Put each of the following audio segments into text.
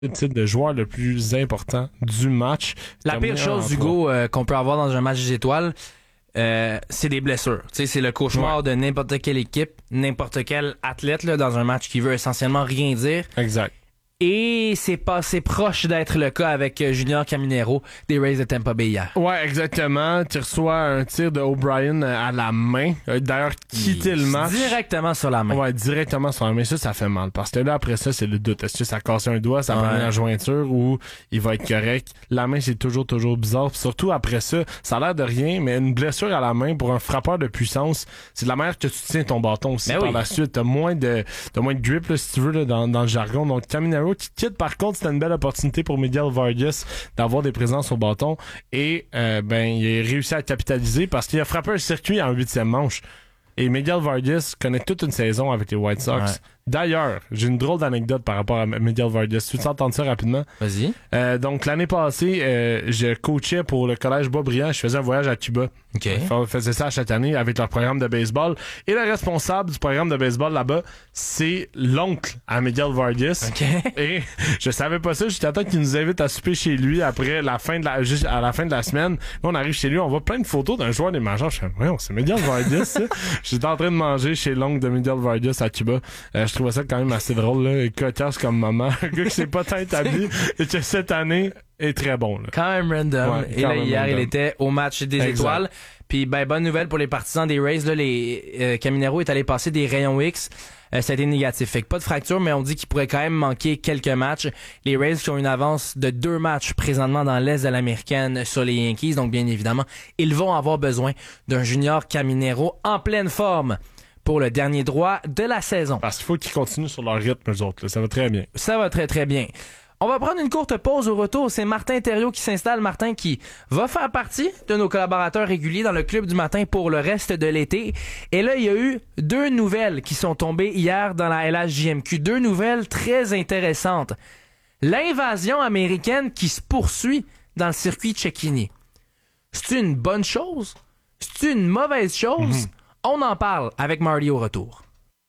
le titre de joueur le plus important du match. La pire chose, Hugo, qu'on peut avoir dans un match des étoiles, c'est des blessures. Tu sais, c'est le cauchemar de n'importe quelle équipe, n'importe quel athlète là, dans un match qui veut essentiellement rien dire. Exact. Et c'est proche d'être le cas avec Junior Caminero des Rays de Tampa Bay hier. Ouais, exactement. Tu reçois un tir de O'Brien à la main. D'ailleurs, quitter le match. Directement sur la main. Ouais, directement sur la main. Ça fait mal. Parce que là, après ça, c'est le doute. Est-ce que ça a cassé un doigt, ça prend la jointure ou il va être correct? La main, c'est toujours bizarre. Puis surtout après ça, ça a l'air de rien, mais une blessure à la main pour un frappeur de puissance, c'est de la manière que tu tiens ton bâton aussi. Par la suite, t'as moins de grip, là, si tu veux, là, dans le jargon. Donc, Caminero qui quitte, par contre, c'était une belle opportunité pour Miguel Vargas d'avoir des présences au bâton et il a réussi à capitaliser parce qu'il a frappé un circuit en 8e manche. Et Miguel Vargas connaît toute une saison avec les White Sox. Ouais. D'ailleurs, j'ai une drôle d'anecdote par rapport à Miguel Vargas. Tu veux entendre ça rapidement? Vas-y. Donc, l'année passée, je coachais pour le Collège Boisbriand. Je faisais un voyage à Cuba. OK. On faisait ça chaque année avec leur programme de baseball. Et le responsable du programme de baseball là-bas, c'est l'oncle à Miguel Vargas. OK. Et je savais pas ça. J'étais temps qu'il nous invite à souper chez lui après à la fin de la semaine. Là, on arrive chez lui, on voit plein de photos d'un joueur des Majors. Je fais, c'est Miguel Vargas, ça. J'étais en train de manger chez l'oncle de Miguel Vargas à Cuba. Je trouvais ça quand même assez drôle, là. Cocasse comme maman. Un gars qui s'est pas tant établi et que cette année est très bon, là. Quand même random. Et là, hier, il était au match des étoiles. Puis, bonne nouvelle pour les partisans des Rays, là, Caminero est allé passer des rayons X. Ça a été négatif. Fait que pas de fracture, mais on dit qu'il pourrait quand même manquer quelques matchs. Les Rays qui ont une avance de 2 matchs présentement dans l'Est de l'Américaine sur les Yankees. Donc, bien évidemment, ils vont avoir besoin d'un Junior Caminero en pleine forme pour le dernier droit de la saison. Parce qu'il faut qu'ils continuent sur leur rythme, eux autres. Là. Ça va très bien. Ça va très, très bien. On va prendre une courte pause au retour. C'est Martin Thériault qui s'installe. Martin qui va faire partie de nos collaborateurs réguliers dans le Club du matin pour le reste de l'été. Et là, il y a eu 2 nouvelles qui sont tombées hier dans la LHJMQ. 2 nouvelles très intéressantes. L'invasion américaine qui se poursuit dans le circuit Cecchini. C'est une bonne chose? C'est une mauvaise chose? On en parle avec Marty au retour.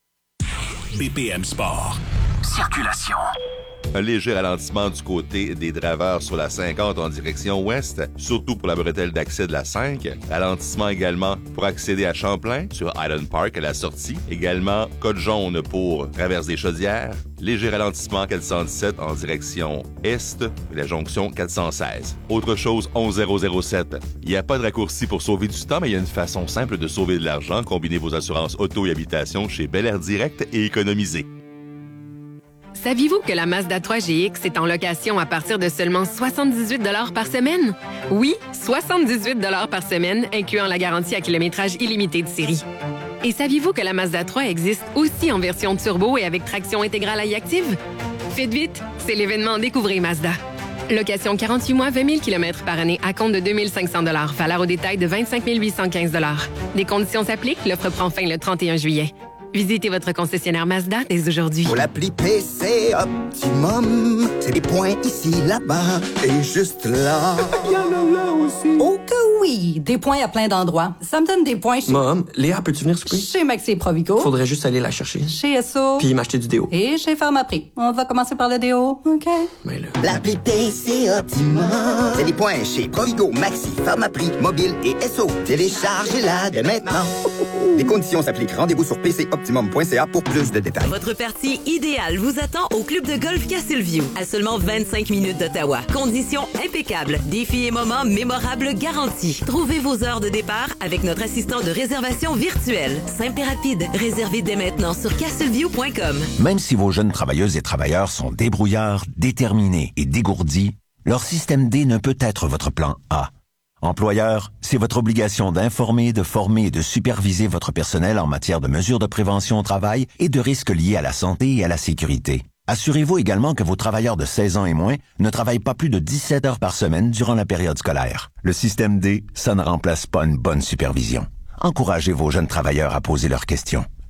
BPM Sport. Circulation. Un léger ralentissement du côté des draveurs sur la 50 en direction ouest, surtout pour la bretelle d'accès de la 5. Ralentissement également pour accéder à Champlain sur Island Park à la sortie. Également, code jaune pour traverse des Chaudières. Léger ralentissement 417 en direction est, la jonction 416. Autre chose, 11007. Il n'y a pas de raccourci pour sauver du temps, mais il y a une façon simple de sauver de l'argent. Combinez vos assurances auto et habitation chez Bel Air Direct et économisez. Saviez-vous que la Mazda 3 GX est en location à partir de seulement 78 $ par semaine? Oui, 78 $ par semaine, incluant la garantie à kilométrage illimité de série. Et saviez-vous que la Mazda 3 existe aussi en version turbo et avec traction intégrale e-active? Faites vite, c'est l'événement Découvrez Mazda. Location 48 mois, 20 000 km par année à compte de 2 500 $. Valeur au détail de 25 815 $. Des conditions s'appliquent, l'offre prend fin le 31 juillet. Visitez votre concessionnaire Mazda dès aujourd'hui. Pour l'appli PC Optimum, c'est des points ici, là-bas et juste là. Il y en a là aussi. Oh que oui! Des points à plein d'endroits. Ça me donne des points chez... Mom, Léa, peux-tu venir souper? Chez Maxi Provigo. Faudrait juste aller la chercher. Chez Esso. Puis m'acheter du déo. Et chez Pharmaprix. On va commencer par le déo, OK? Mais là... L'appli PC Optimum, c'est des points chez Provigo, Maxi, Pharmaprix, Mobile et Esso. Téléchargez-la dès maintenant. Les conditions s'appliquent. Rendez-vous sur PCOptimum.ca pour plus de détails. Votre partie idéale vous attend au club de golf Castleview, à seulement 25 minutes d'Ottawa. Conditions impeccables, défis et moments mémorables garantis. Trouvez vos heures de départ avec notre assistant de réservation virtuelle. Simple et rapide. Réservez dès maintenant sur castleview.com. Même si vos jeunes travailleuses et travailleurs sont débrouillards, déterminés et dégourdis, leur système D ne peut être votre plan A. Employeur, c'est votre obligation d'informer, de former et de superviser votre personnel en matière de mesures de prévention au travail et de risques liés à la santé et à la sécurité. Assurez-vous également que vos travailleurs de 16 ans et moins ne travaillent pas plus de 17 heures par semaine durant la période scolaire. Le système D, ça ne remplace pas une bonne supervision. Encouragez vos jeunes travailleurs à poser leurs questions.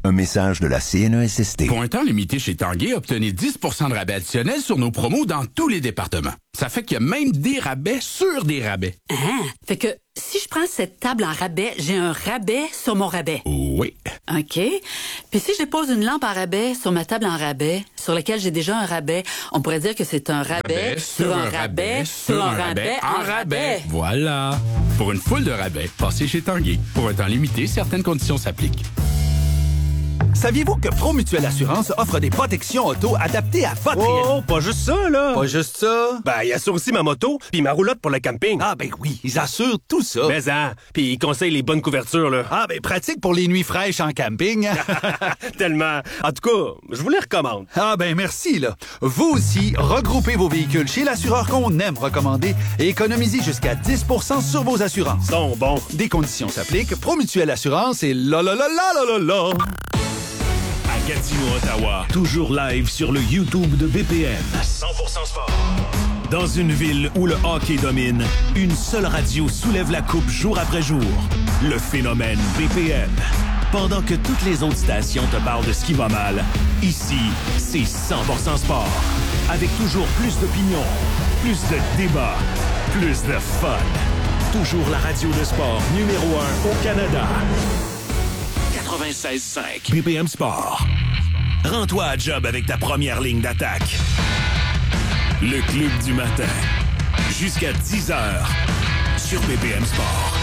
Un message de la CNESST. Pour un temps limité chez Tanguay, obtenez 10% de rabais additionnel sur nos promos dans tous les départements. Ça fait qu'il y a même des rabais sur des rabais. Ah, fait que si je prends cette table en rabais, j'ai un rabais sur mon rabais. Oui. OK. Puis si je dépose une lampe en rabais sur ma table en rabais, sur laquelle j'ai déjà un rabais, on pourrait dire que c'est un rabais sur un rabais sur un rabais en rabais. Voilà. Pour une foule de rabais, passez chez Tanguay. Pour un temps limité, certaines conditions s'appliquent. Saviez-vous que Promutuelle Assurance offre des protections auto adaptées à votre réalité? Oh, pas juste ça, là! Pas juste ça? Ben, ils assurent aussi ma moto puis ma roulotte pour le camping. Ah, ben oui, ils assurent tout ça. Mais puis ils conseillent les bonnes couvertures, là. Ah, ben pratique pour les nuits fraîches en camping. Tellement. En tout cas, je vous les recommande. Ah, ben merci, là. Vous aussi, regroupez vos véhicules chez l'assureur qu'on aime recommander et économisez jusqu'à 10% sur vos assurances. Sont bons. Des conditions s'appliquent. Promutuelle Assurance et la. À Gatineau, Ottawa, toujours live sur le YouTube de BPM. 100% sport. Dans une ville où le hockey domine, une seule radio soulève la coupe jour après jour. Le phénomène BPM. Pendant que toutes les autres stations te parlent de ce qui va mal, ici, c'est 100% sport. Avec toujours plus d'opinions, plus de débats, plus de fun. Toujours la radio de sport numéro 1 au Canada. 96.5 BPM Sport. Rends-toi à job avec ta première ligne d'attaque. Le Club du matin. Jusqu'à 10h sur BPM Sport.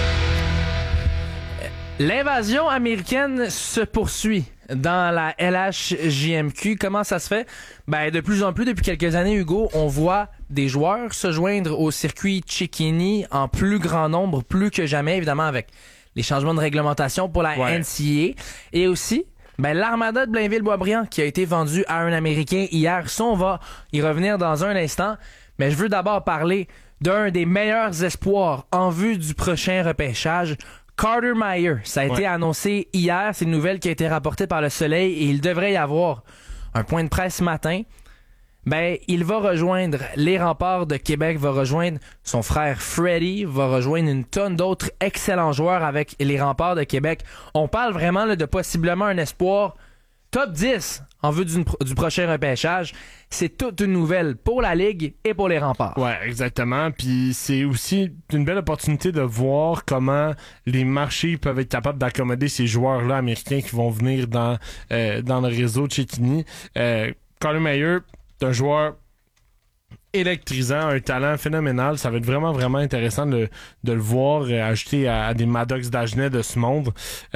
L'invasion américaine se poursuit dans la LHJMQ. Comment ça se fait? Ben, de plus en plus, depuis quelques années, Hugo, on voit des joueurs se joindre au circuit Chickini en plus grand nombre, plus que jamais, évidemment, avec les changements de réglementation pour la NCAA. Et aussi, ben, l'Armada de Blainville-Boisbriand qui a été vendue à un Américain hier. Ça, on va y revenir dans un instant. Mais je veux d'abord parler d'un des meilleurs espoirs en vue du prochain repêchage, Carter Meyer. Ça a été annoncé hier. C'est une nouvelle qui a été rapportée par Le Soleil et il devrait y avoir un point de presse ce matin. Ben, il va rejoindre les Remparts de Québec, va rejoindre son frère Freddie, va rejoindre une tonne d'autres excellents joueurs avec les Remparts de Québec. On parle vraiment là, de possiblement un espoir top 10 en vue du prochain repêchage. C'est toute une nouvelle pour la Ligue et pour les Remparts. Ouais, exactement. Puis c'est aussi une belle opportunité de voir comment les marchés peuvent être capables d'accommoder ces joueurs-là américains qui vont venir dans le réseau de Chickini. Carter Meyer, un joueur électrisant, un talent phénoménal. Ça va être vraiment, vraiment intéressant de le voir ajouter à des Maddox Dagenet de ce monde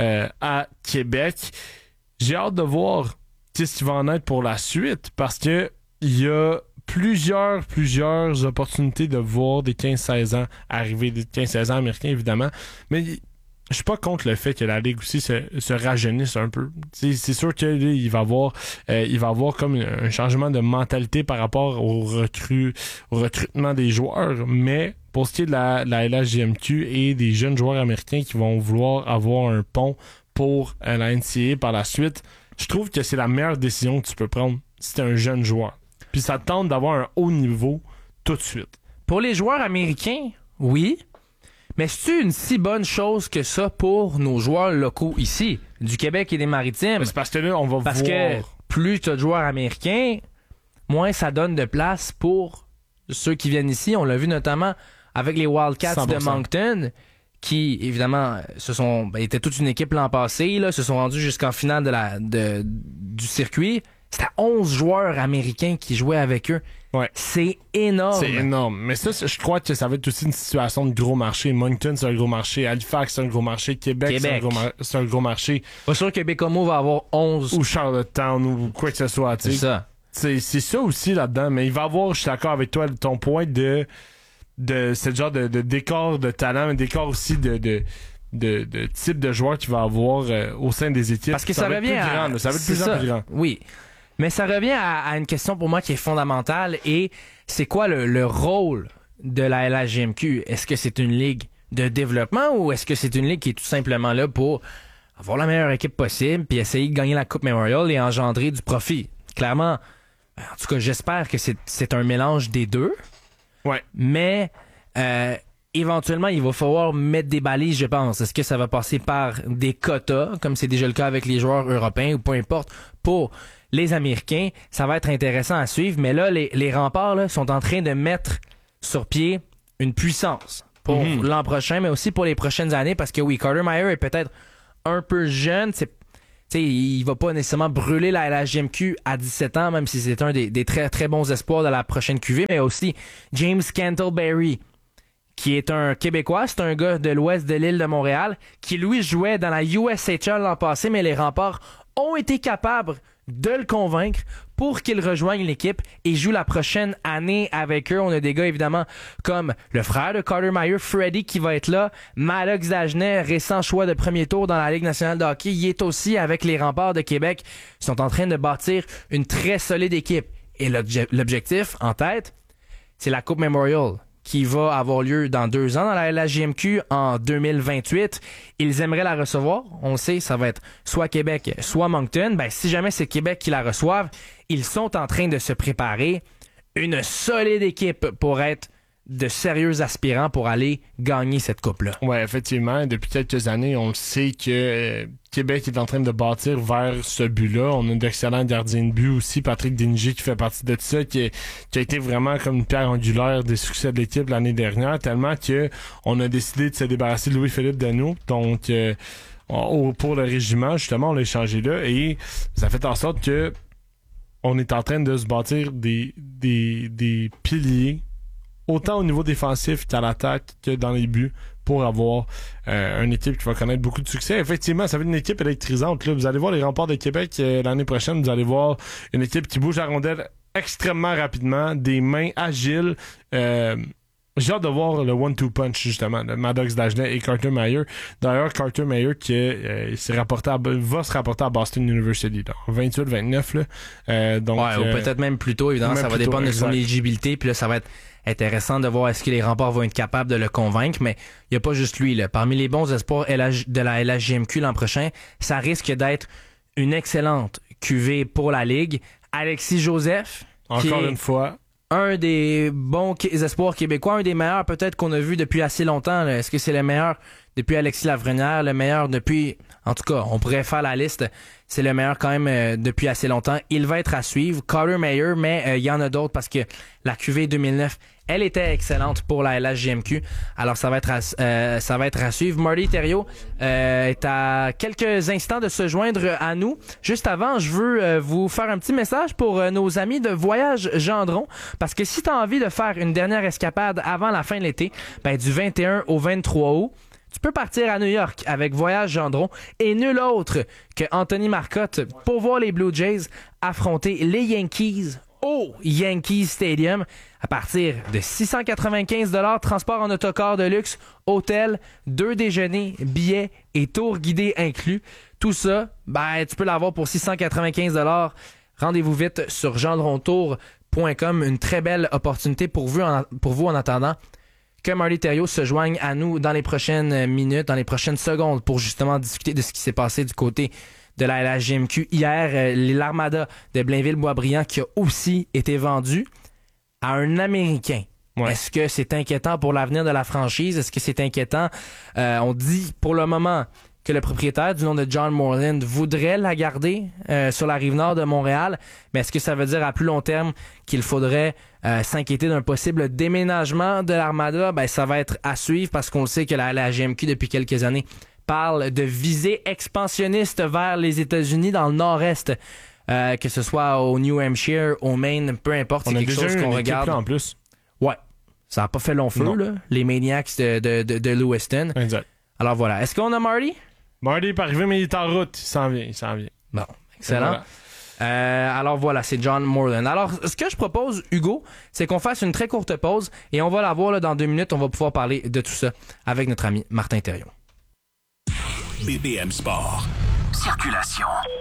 à Québec. J'ai hâte de voir ce qui va en être pour la suite parce que il y a plusieurs opportunités de voir des 15-16 ans arriver, des 15-16 ans américains évidemment, mais je suis pas contre le fait que la Ligue aussi se rajeunisse un peu. C'est sûr que là, il va avoir comme un changement de mentalité par rapport au recrutement des joueurs, mais pour ce qui est de la LHJMQ et des jeunes joueurs américains qui vont vouloir avoir un pont pour la NCAA par la suite, je trouve que c'est la meilleure décision que tu peux prendre si t'es un jeune joueur. Puis ça te tente d'avoir un haut niveau tout de suite. Pour les joueurs américains, oui. Mais c'est une si bonne chose que ça pour nos joueurs locaux ici, du Québec et des Maritimes? C'est parce que là, on va voir... Parce que plus tu as de joueurs américains, moins ça donne de place pour ceux qui viennent ici. On l'a vu notamment avec les Wildcats 100%. De Moncton, qui, évidemment, étaient toute une équipe l'an passé, là, se sont rendus jusqu'en finale du circuit. C'était 11 joueurs américains qui jouaient avec eux. Ouais. C'est énorme. C'est énorme. Mais ça, je crois que ça va être aussi une situation de gros marché. Moncton, c'est un gros marché. Halifax, c'est un gros marché. Québec. C'est un gros marché. Pas sûr que Bécomo va avoir 11. Ou Charlottetown, ou quoi que ce soit. C'est ça. C'est ça aussi là-dedans. Mais il va y avoir, je suis d'accord avec toi, ton point de ce genre de décor de talent, mais décor aussi de type de joueur qu'il va avoir au sein des équipes. Parce que ça revient à... Ça va être plus en plus grand. Oui. Mais ça revient à une question pour moi qui est fondamentale et c'est quoi le rôle de la LHJMQ? Est-ce que c'est une ligue de développement ou est-ce que c'est une ligue qui est tout simplement là pour avoir la meilleure équipe possible puis essayer de gagner la Coupe Memorial et engendrer du profit? Clairement, en tout cas, j'espère que c'est un mélange des deux. Ouais. Mais éventuellement, il va falloir mettre des balises, je pense. Est-ce que ça va passer par des quotas, comme c'est déjà le cas avec les joueurs européens, ou peu importe, pour les Américains? Ça va être intéressant à suivre, mais là, les remparts là, sont en train de mettre sur pied une puissance pour l'an prochain, mais aussi pour les prochaines années, parce que oui, Carter Meyer est peut-être un peu jeune, il va pas nécessairement brûler la LHJMQ à 17 ans, même si c'est un des très très bons espoirs de la prochaine QV, mais aussi James Cantleberry, qui est un Québécois, c'est un gars de l'ouest de l'île de Montréal, qui lui jouait dans la USHL l'an passé, mais les Remparts ont été capables de le convaincre pour qu'il rejoigne l'équipe et joue la prochaine année avec eux. On a des gars évidemment comme le frère de Carter Meyer, Freddy, qui va être là, Maddox Dagenet, récent choix de premier tour dans la Ligue nationale de hockey, il est aussi avec les Remparts de Québec. Ils sont en train de bâtir une très solide équipe. Et l'objectif en tête, c'est la Coupe Memorial, qui va avoir lieu dans 2 ans dans la LHJMQ en 2028. Ils aimeraient la recevoir. On le sait, ça va être soit Québec, soit Moncton. Ben, si jamais c'est Québec qui la reçoivent, ils sont en train de se préparer une solide équipe pour être de sérieux aspirants pour aller gagner cette coupe-là. Ouais, effectivement. Depuis quelques années, on sait que Québec est en train de bâtir vers ce but-là. On a d'excellents gardiens de but aussi. Patrick Déniger qui fait partie de ça, qui a été vraiment comme une pierre angulaire des succès de l'équipe l'année dernière, tellement que on a décidé de se débarrasser de Louis-Philippe Danoux. Donc, pour le régiment, justement, on l'a échangé là et ça fait en sorte que on est en train de se bâtir des piliers autant au niveau défensif qu'à l'attaque que dans les buts pour avoir une équipe qui va connaître beaucoup de succès. Effectivement, ça va être une équipe électrisante. Là. Vous allez voir les Remparts de Québec l'année prochaine. Vous allez voir une équipe qui bouge la rondelle extrêmement rapidement, des mains agiles. J'ai hâte de voir le 1-2 punch, justement, de Maddox Dagenet et Carter Meyer. D'ailleurs, Carter Meyer qui va se rapporter à Boston University, en 28-29. Donc, ou peut-être même plus tôt, évidemment. Ça va dépendre de son éligibilité. Puis là, ça va être intéressant de voir est-ce que les Remparts vont être capables de le convaincre, mais il n'y a pas juste lui. Là. Parmi les bons espoirs de la LHJMQ l'an prochain, ça risque d'être une excellente QV pour la Ligue. Alexis Joseph, encore une fois, un des bons espoirs québécois, un des meilleurs peut-être qu'on a vu depuis assez longtemps. Là. Est-ce que c'est le meilleur depuis Alexis Lafrenière, le meilleur depuis... En tout cas, on pourrait faire la liste. C'est le meilleur quand même depuis assez longtemps. Il va être à suivre. Carter Meyer, mais il y en a d'autres parce que la QV 2009, elle était excellente pour la LHJMQ. Alors, ça va être à suivre. Marty Thériault est à quelques instants de se joindre à nous. Juste avant, je veux vous faire un petit message pour nos amis de Voyage Gendron. Parce que si tu as envie de faire une dernière escapade avant la fin de l'été, ben, du 21 au 23 août, tu peux partir à New York avec Voyage Gendron et nul autre que Anthony Marcotte pour voir les Blue Jays affronter les Yankees au Yankee Stadium à partir de 695 $, transport en autocar de luxe, hôtel, 2 déjeuners, billets et tours guidés inclus. Tout ça, ben, tu peux l'avoir pour 695 $. Rendez-vous vite sur gendrontour.com. Une très belle opportunité pour vous en attendant que Marty Thériault se joigne à nous dans les prochaines minutes, dans les prochaines secondes pour justement discuter de ce qui s'est passé du côté de la LHJMQ hier. L'Armada de Blainville-Boisbriand qui a aussi été vendu à un Américain. Ouais. Est-ce que c'est inquiétant pour l'avenir de la franchise? Est-ce que c'est inquiétant? On dit pour le moment que le propriétaire du nom de John Moreland voudrait la garder sur la Rive-Nord de Montréal. Mais est-ce que ça veut dire à plus long terme qu'il faudrait s'inquiéter d'un possible déménagement de l'Armada? Ben, ça va être à suivre parce qu'on le sait que la LHJMQ depuis quelques années parle de visée expansionniste vers les États-Unis dans le nord-est. Que ce soit au New Hampshire, au Maine, peu importe. On c'est a quelque déjà chose qu'on regarde. En plus. Ouais. Ça n'a pas fait long feu, là. Les Maniacs de Lewiston. Exact. Alors voilà. Est-ce qu'on a Marty? Marty est pas arrivé, mais il est en route. Il s'en vient. Bon, excellent. Voilà. Alors voilà, c'est John Moreland. Alors, ce que je propose, Hugo, c'est qu'on fasse une très courte pause et on va la voir là, dans 2 minutes. On va pouvoir parler de tout ça avec notre ami Martin Thériault. BPM Sport. Circulation.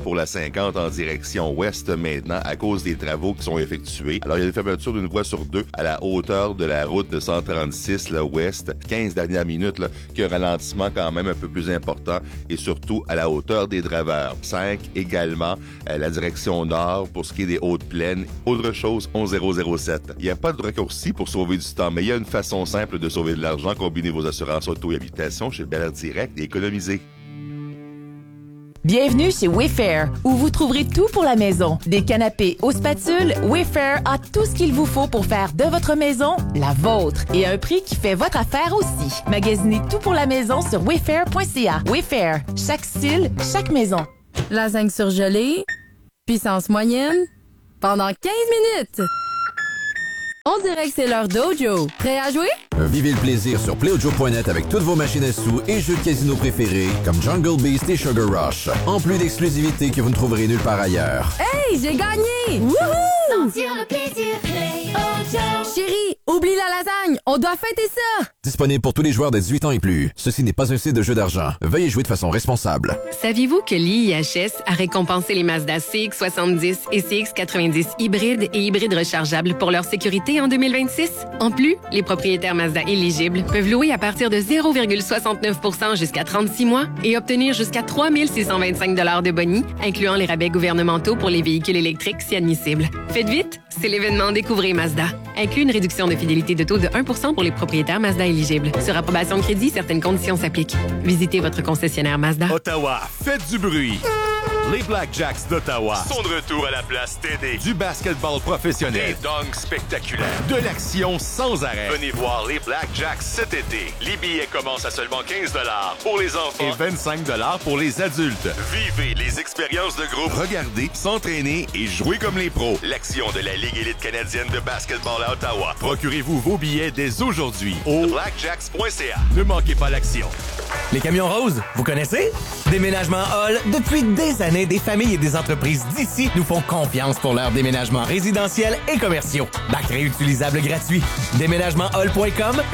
pour la 50 en direction ouest maintenant à cause des travaux qui sont effectués. Alors, il y a une fermeture d'une voie sur deux à la hauteur de la route de 136, là, ouest. 15 dernières minutes, là, qu'il y a un ralentissement quand même un peu plus important et surtout à la hauteur des draveurs. 5 également à la direction nord pour ce qui est des hautes plaines. Autre chose, 11007. Il n'y a pas de raccourci pour sauver du temps, mais il y a une façon simple de sauver de l'argent. Combinez vos assurances auto et habitation chez Bel Air Direct et économisez. Bienvenue chez Wayfair, où vous trouverez tout pour la maison. Des canapés aux spatules, Wayfair a tout ce qu'il vous faut pour faire de votre maison la vôtre. Et à un prix qui fait votre affaire aussi. Magasinez tout pour la maison sur wayfair.ca. Wayfair, chaque style, chaque maison. Lasagne surgelée, puissance moyenne, pendant 15 minutes. On dirait que c'est l'heure d'Ojo. Prêt à jouer? Vivez le plaisir sur PlayOjo.net avec toutes vos machines à sous et jeux de casino préférés comme Jungle Beast et Sugar Rush. En plus d'exclusivités que vous ne trouverez nulle part ailleurs. Hey, j'ai gagné! Wouhou! Sentir le plaisir, PlayOjo. Chérie, oublie la lasagne, on doit fêter ça! Disponible pour tous les joueurs de 18 ans et plus. Ceci n'est pas un site de jeu d'argent. Veuillez jouer de façon responsable. Saviez-vous que l'IIHS a récompensé les Mazda CX-70 et CX-90 hybrides et hybrides rechargeables pour leur sécurité en 2026? En plus, les propriétaires Mazda éligibles peuvent louer à partir de 0,69% jusqu'à 36 mois et obtenir jusqu'à 3 625 $ de boni, incluant les rabais gouvernementaux pour les véhicules électriques si admissibles. Faites vite, c'est l'événement Découvrez Mazda. Inclut une réduction de fidélité de taux de 1% pour les propriétaires Mazda éligibles. Sur approbation de crédit, certaines conditions s'appliquent. Visitez votre concessionnaire Mazda. Ottawa, faites du bruit! Les Blackjacks d'Ottawa sont de retour à la place TD. Du basketball professionnel, des dunks spectaculaires, de l'action sans arrêt. Venez voir les Blackjacks cet été. Les billets commencent à seulement 15 $ pour les enfants et 25 $ pour les adultes. Vivez les expériences de groupe, regardez, s'entraîner et jouer comme les pros. L'action de la Ligue élite canadienne de basketball à Ottawa. Procurez-vous vos billets dès aujourd'hui au blackjacks.ca. Ne manquez pas l'action. Les camions roses, vous connaissez? Déménagement Hall, depuis des années, des familles et des entreprises d'ici nous font confiance pour leurs déménagements résidentiels et commerciaux. Bac réutilisable gratuit. Déménagementhall.com,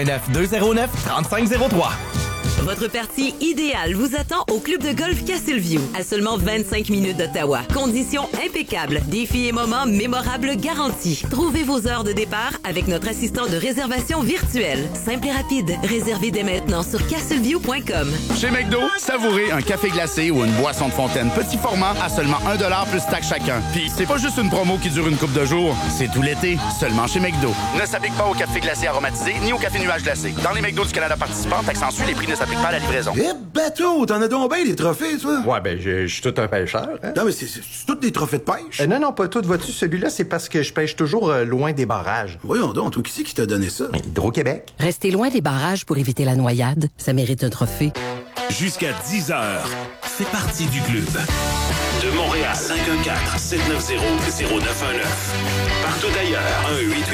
819-209-3503. Votre partie idéale vous attend au club de golf Castleview, à seulement 25 minutes d'Ottawa. Conditions impeccables, défis et moments mémorables garantis. Trouvez vos heures de départ avec notre assistant de réservation virtuelle. Simple et rapide. Réservez dès maintenant sur castleview.com. Chez McDo, savourez un café glacé ou une boisson de fontaine petit format à seulement 1$ plus taxe chacun. Puis c'est pas juste une promo qui dure une couple de jours, c'est tout l'été, seulement chez McDo. Ne s'applique pas au café glacé aromatisé ni au café nuage glacé. Dans les McDo du Canada participants, taxe en les prix ne s'appliquent pas à la livraison. Eh, bateau, t'en as donc bien des trophées, toi? Ouais, ben, je suis tout un pêcheur. Hein? Non, mais c'est tous des trophées de pêche? Non, pas tout. Vois-tu, celui-là, c'est parce que je pêche toujours loin des barrages. Voyons donc, toi, qui c'est qui t'a donné ça? Hydro-Québec. Restez loin des barrages pour éviter la noyade. Ça mérite un trophée. Jusqu'à 10h, fais partie du club. De Montréal, 514-790-0919. Partout ailleurs,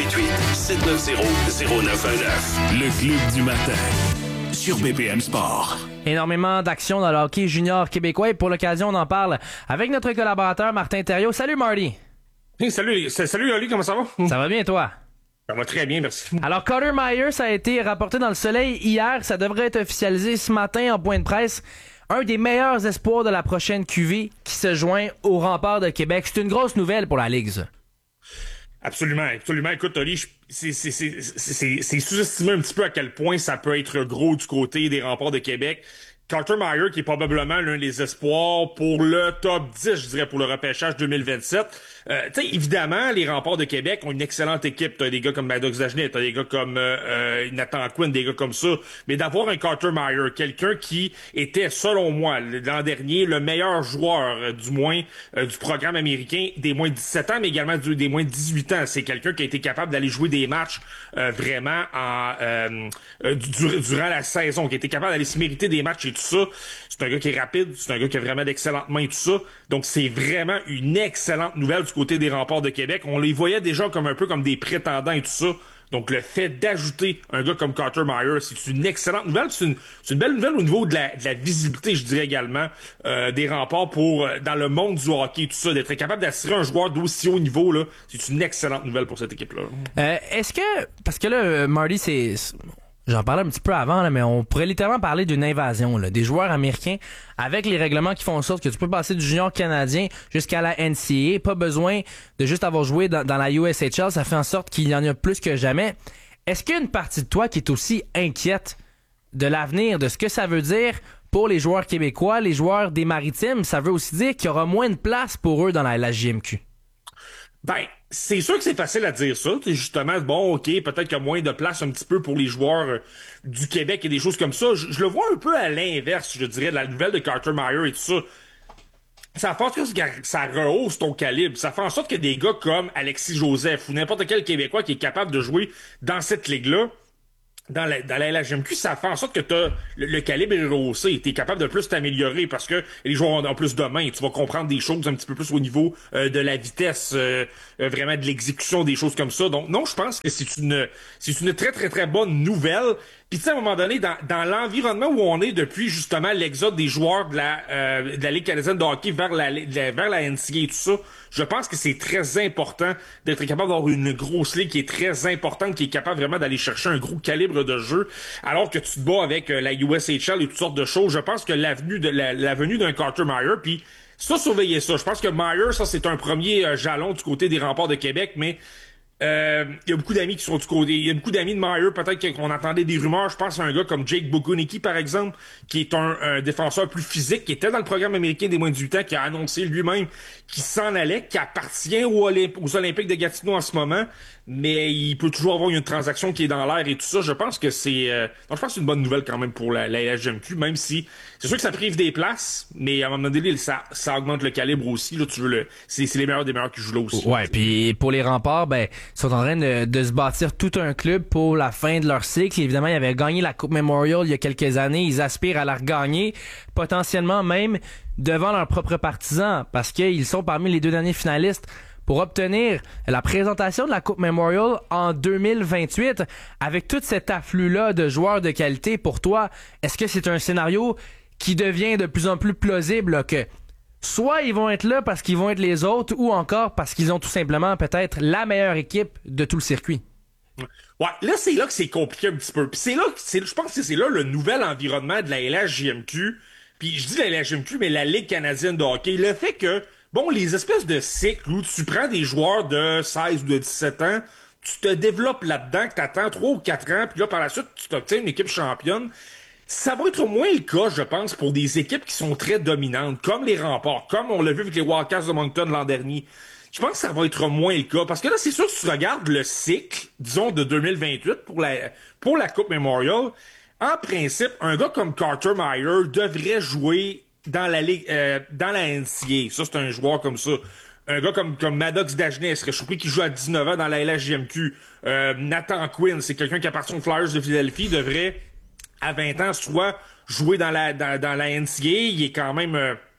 1-888-790-0919. Le club du matin. Sur BPM Sport. Énormément d'actions dans le hockey junior québécois et pour l'occasion, on en parle avec notre collaborateur Martin Thériault. Salut Marty! Hey, salut Oli, comment ça va? Ça va bien toi? Ça va très bien, merci. Alors Carter Myers a été rapporté dans le Soleil hier, ça devrait être officialisé ce matin en point de presse. Un des meilleurs espoirs de la prochaine QV qui se joint au Rempart de Québec. C'est une grosse nouvelle pour la Ligue, ça. Absolument. Écoute, Oli, c'est sous-estimé un petit peu à quel point ça peut être gros du côté des Remparts de Québec. Carter Myers, qui est probablement l'un des espoirs pour le top 10, je dirais, pour le repêchage 2027. Tu sais, évidemment, les Remparts de Québec ont une excellente équipe. T'as des gars comme Maddox Dagenet, t'as des gars comme Nathan Quinn, des gars comme ça. Mais d'avoir un Carter Myers, quelqu'un qui était, selon moi, l'an dernier, le meilleur joueur, du moins, du programme américain, des moins de 17 ans, mais également des moins de 18 ans. C'est quelqu'un qui a été capable d'aller jouer des matchs vraiment durant la saison, qui a été capable d'aller se mériter des matchs et tout ça. C'est un gars qui est rapide, c'est un gars qui a vraiment d'excellentes mains et tout ça. Donc, c'est vraiment une excellente nouvelle du côté des Remparts de Québec. On les voyait déjà comme un peu comme des prétendants et tout ça. Donc, le fait d'ajouter un gars comme Carter Myers, c'est une excellente nouvelle. C'est une belle nouvelle au niveau de la visibilité, je dirais également, des Remparts pour dans le monde du hockey et tout ça. D'être capable d'assurer un joueur d'aussi haut niveau, là, c'est une excellente nouvelle pour cette équipe-là. Est-ce que... Parce que là, Marty, J'en parlais un petit peu avant, là, mais on pourrait littéralement parler d'une invasion là, des joueurs américains avec les règlements qui font en sorte que tu peux passer du junior canadien jusqu'à la NCAA. Pas besoin de juste avoir joué dans la USHL. Ça fait en sorte qu'il y en a plus que jamais. Est-ce qu'il y a une partie de toi qui est aussi inquiète de l'avenir, de ce que ça veut dire pour les joueurs québécois, les joueurs des Maritimes? Ça veut aussi dire qu'il y aura moins de place pour eux dans la LHJMQ. Ben, c'est sûr que c'est facile à dire ça. C'est justement, bon, OK, peut-être qu'il y a moins de place un petit peu pour les joueurs du Québec et des choses comme ça. Je le vois un peu à l'inverse, je dirais, de la nouvelle de Carter Meyer et tout ça. Ça fait en sorte que ça rehausse ton calibre. Ça fait en sorte que des gars comme Alexis Joseph ou n'importe quel Québécois qui est capable de jouer dans cette ligue-là, dans la LHJMQ, ça fait en sorte que t'as le calibre est rehaussé. T'es capable de plus t'améliorer parce que les joueurs ont plus de mains. Tu vas comprendre des choses un petit peu plus au niveau de la vitesse, vraiment de l'exécution, des choses comme ça. Donc non, je pense que c'est une très très très bonne nouvelle. Puis tu sais, à un moment donné, dans l'environnement où on est depuis justement l'exode des joueurs de la Ligue canadienne de hockey vers la NCAA et tout ça, je pense que c'est très important d'être capable d'avoir une grosse ligue qui est très importante, qui est capable vraiment d'aller chercher un gros calibre de jeu, alors que tu te bats avec la USHL et toutes sortes de choses. Je pense que la venue d'un Carter Meyer, puis ça, surveillez ça. Je pense que Meyer, ça, c'est un premier jalon du côté des Remparts de Québec, mais il y a beaucoup d'amis qui sont du côté. Il y a beaucoup d'amis de Meyer, peut-être qu'on entendait des rumeurs. Je pense à un gars comme Jake Bogunicki, par exemple, qui est un défenseur plus physique, qui était dans le programme américain des moins de 18 ans, qui a annoncé lui-même qu'il s'en allait, qui appartient aux Olympiques de Gatineau en ce moment, mais il peut toujours avoir une transaction qui est dans l'air et tout ça. Je pense que c'est une bonne nouvelle quand même pour la LHJMQ, même si c'est sûr que ça prive des places, mais à un moment donné, ça augmente le calibre aussi. Là, c'est les meilleurs des meilleurs qui jouent là aussi. Ouais, puis pour les Remparts, ben, ils sont en train de se bâtir tout un club pour la fin de leur cycle. Évidemment, ils avaient gagné la Coupe Memorial il y a quelques années. Ils aspirent à la regagner, potentiellement même devant leurs propres partisans, parce qu'ils sont parmi les 2 derniers finalistes pour obtenir la présentation de la Coupe Memorial en 2028. Avec tout cet afflux-là de joueurs de qualité, pour toi, est-ce que c'est un scénario qui devient de plus en plus plausible, là, que soit ils vont être là parce qu'ils vont être les autres, ou encore parce qu'ils ont tout simplement peut-être la meilleure équipe de tout le circuit? Ouais, là, c'est là que c'est compliqué un petit peu. Puis je pense que c'est là le nouvel environnement de la LHJMQ. Puis je dis la LHJMQ, mais la Ligue canadienne de hockey. Le fait que, bon, les espèces de cycles où tu prends des joueurs de 16 ou de 17 ans, tu te développes là-dedans, que t'attends 3 ou 4 ans, puis là, par la suite, tu t'obtiens une équipe championne. Ça va être moins le cas, je pense, pour des équipes qui sont très dominantes, comme les Remparts, comme on l'a vu avec les Wildcats de Moncton l'an dernier. Je pense que ça va être moins le cas. Parce que là, c'est sûr que si tu regardes le cycle, disons, de 2028 pour la Coupe Memorial, en principe, un gars comme Carter Meyer devrait jouer dans la Ligue, dans la NCAA. Ça, c'est un joueur comme ça. Un gars comme Maddox Dagenet serait surpris qu'il joue à 19 ans dans la LHJMQ. Nathan Quinn, c'est quelqu'un qui appartient aux Flyers de Philadelphie, devrait, à 20 ans, soit jouer dans la NCAA. Il est quand même...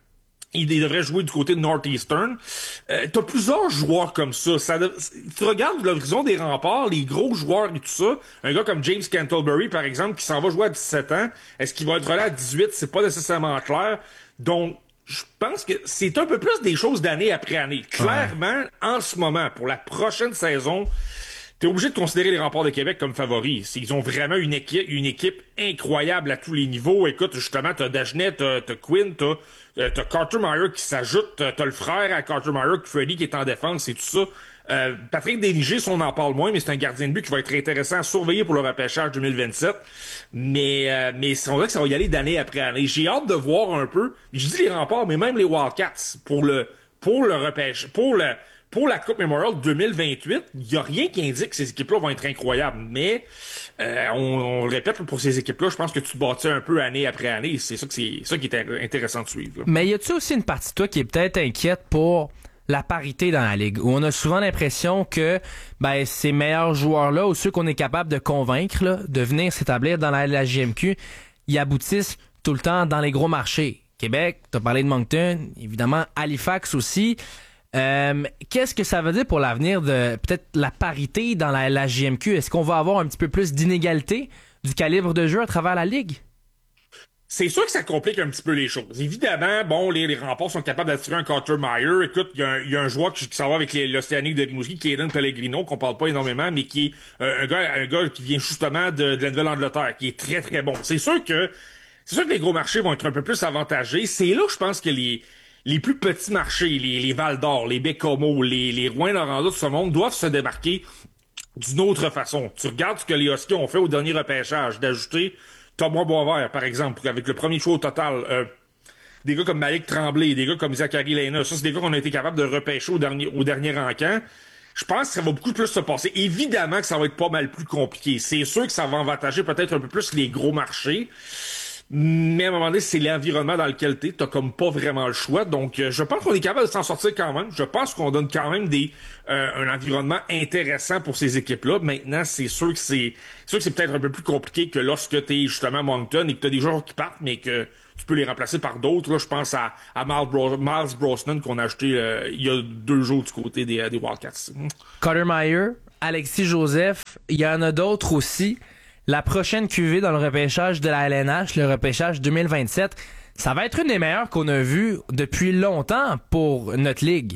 il devrait jouer du côté de Northeastern. T'as plusieurs joueurs comme ça. Tu regardes l'horizon des Remparts, les gros joueurs et tout ça. Un gars comme James Cantlebury, par exemple, qui s'en va jouer à 17 ans. Est-ce qu'il va être là à 18? C'est pas nécessairement clair. Donc, je pense que c'est un peu plus des choses d'année après année. Clairement, en ce moment, pour la prochaine saison, t'es obligé de considérer les Remparts de Québec comme favoris. Ils ont vraiment une équipe incroyable à tous les niveaux. Écoute, justement, t'as Dagenet, t'as Quinn, t'as Carter Meyer qui s'ajoute, t'as le frère à Carter Meyer, Freddy, qui est en défense et tout ça. Patrick Desniger, on en parle moins, mais c'est un gardien de but qui va être intéressant à surveiller pour le repêchage 2027. Mais on dirait que ça va y aller d'année après année. J'ai hâte de voir un peu. Je dis les Remparts, mais même les Wildcats pour le repêchage, pour la Coupe Memorial 2028, il n'y a rien qui indique que ces équipes-là vont être incroyables. Mais on le répète, pour ces équipes-là, je pense que tu te bâtis un peu année après année. C'est ça qui est intéressant de suivre. Là. Mais y a-tu aussi une partie de toi qui est peut-être inquiète pour la parité dans la Ligue, où on a souvent l'impression que ces meilleurs joueurs-là, ou ceux qu'on est capable de convaincre là, de venir s'établir dans la LHJMQ, ils aboutissent tout le temps dans les gros marchés. Québec, t'as parlé de Moncton, évidemment Halifax aussi. Qu'est-ce que ça veut dire pour l'avenir de peut-être la parité dans la LHJMQ? Est-ce qu'on va avoir un petit peu plus d'inégalité du calibre de jeu à travers la Ligue? C'est sûr que ça complique un petit peu les choses. Évidemment, bon, les remparts sont capables d'attirer un Carter Meyer. Écoute, il y a un joueur qui s'en va avec l'Océanique de Rimouski, qui est Aiden Pellegrino, qu'on parle pas énormément, mais qui est un gars qui vient justement de la Nouvelle-Angleterre, qui est très, très bon. C'est sûr que les gros marchés vont être un peu plus avantagés. C'est là, je pense que les plus petits marchés, les Val-d'Or, les Bécomo, les Rouyn-Noranda de ce monde doivent se démarquer d'une autre façon. Tu regardes ce que les Huskies ont fait au dernier repêchage, d'ajouter Thomas Boisvert, par exemple, avec le premier choix au total, des gars comme Malik Tremblay, des gars comme Zachary Lena, ça c'est des gars qu'on a été capable de repêcher au dernier encamp. Je pense que ça va beaucoup plus se passer. Évidemment que ça va être pas mal plus compliqué. C'est sûr que ça va avantager peut-être un peu plus les gros marchés. Mais à un moment donné, c'est l'environnement dans lequel t'as comme pas vraiment le choix. Donc, je pense qu'on est capable de s'en sortir quand même. Je pense qu'on donne quand même un environnement intéressant pour ces équipes-là. Maintenant, c'est sûr que c'est peut-être un peu plus compliqué que lorsque t'es justement à Moncton et que t'as des joueurs qui partent, mais que tu peux les remplacer par d'autres. Là, je pense à Miles Brosnan qu'on a acheté il y a 2 jours du côté des Wildcats. Carter Meyer, Alexis Joseph, il y en a d'autres aussi. La prochaine QV dans le repêchage de la LNH, le repêchage 2027, ça va être une des meilleures qu'on a vues depuis longtemps pour notre ligue.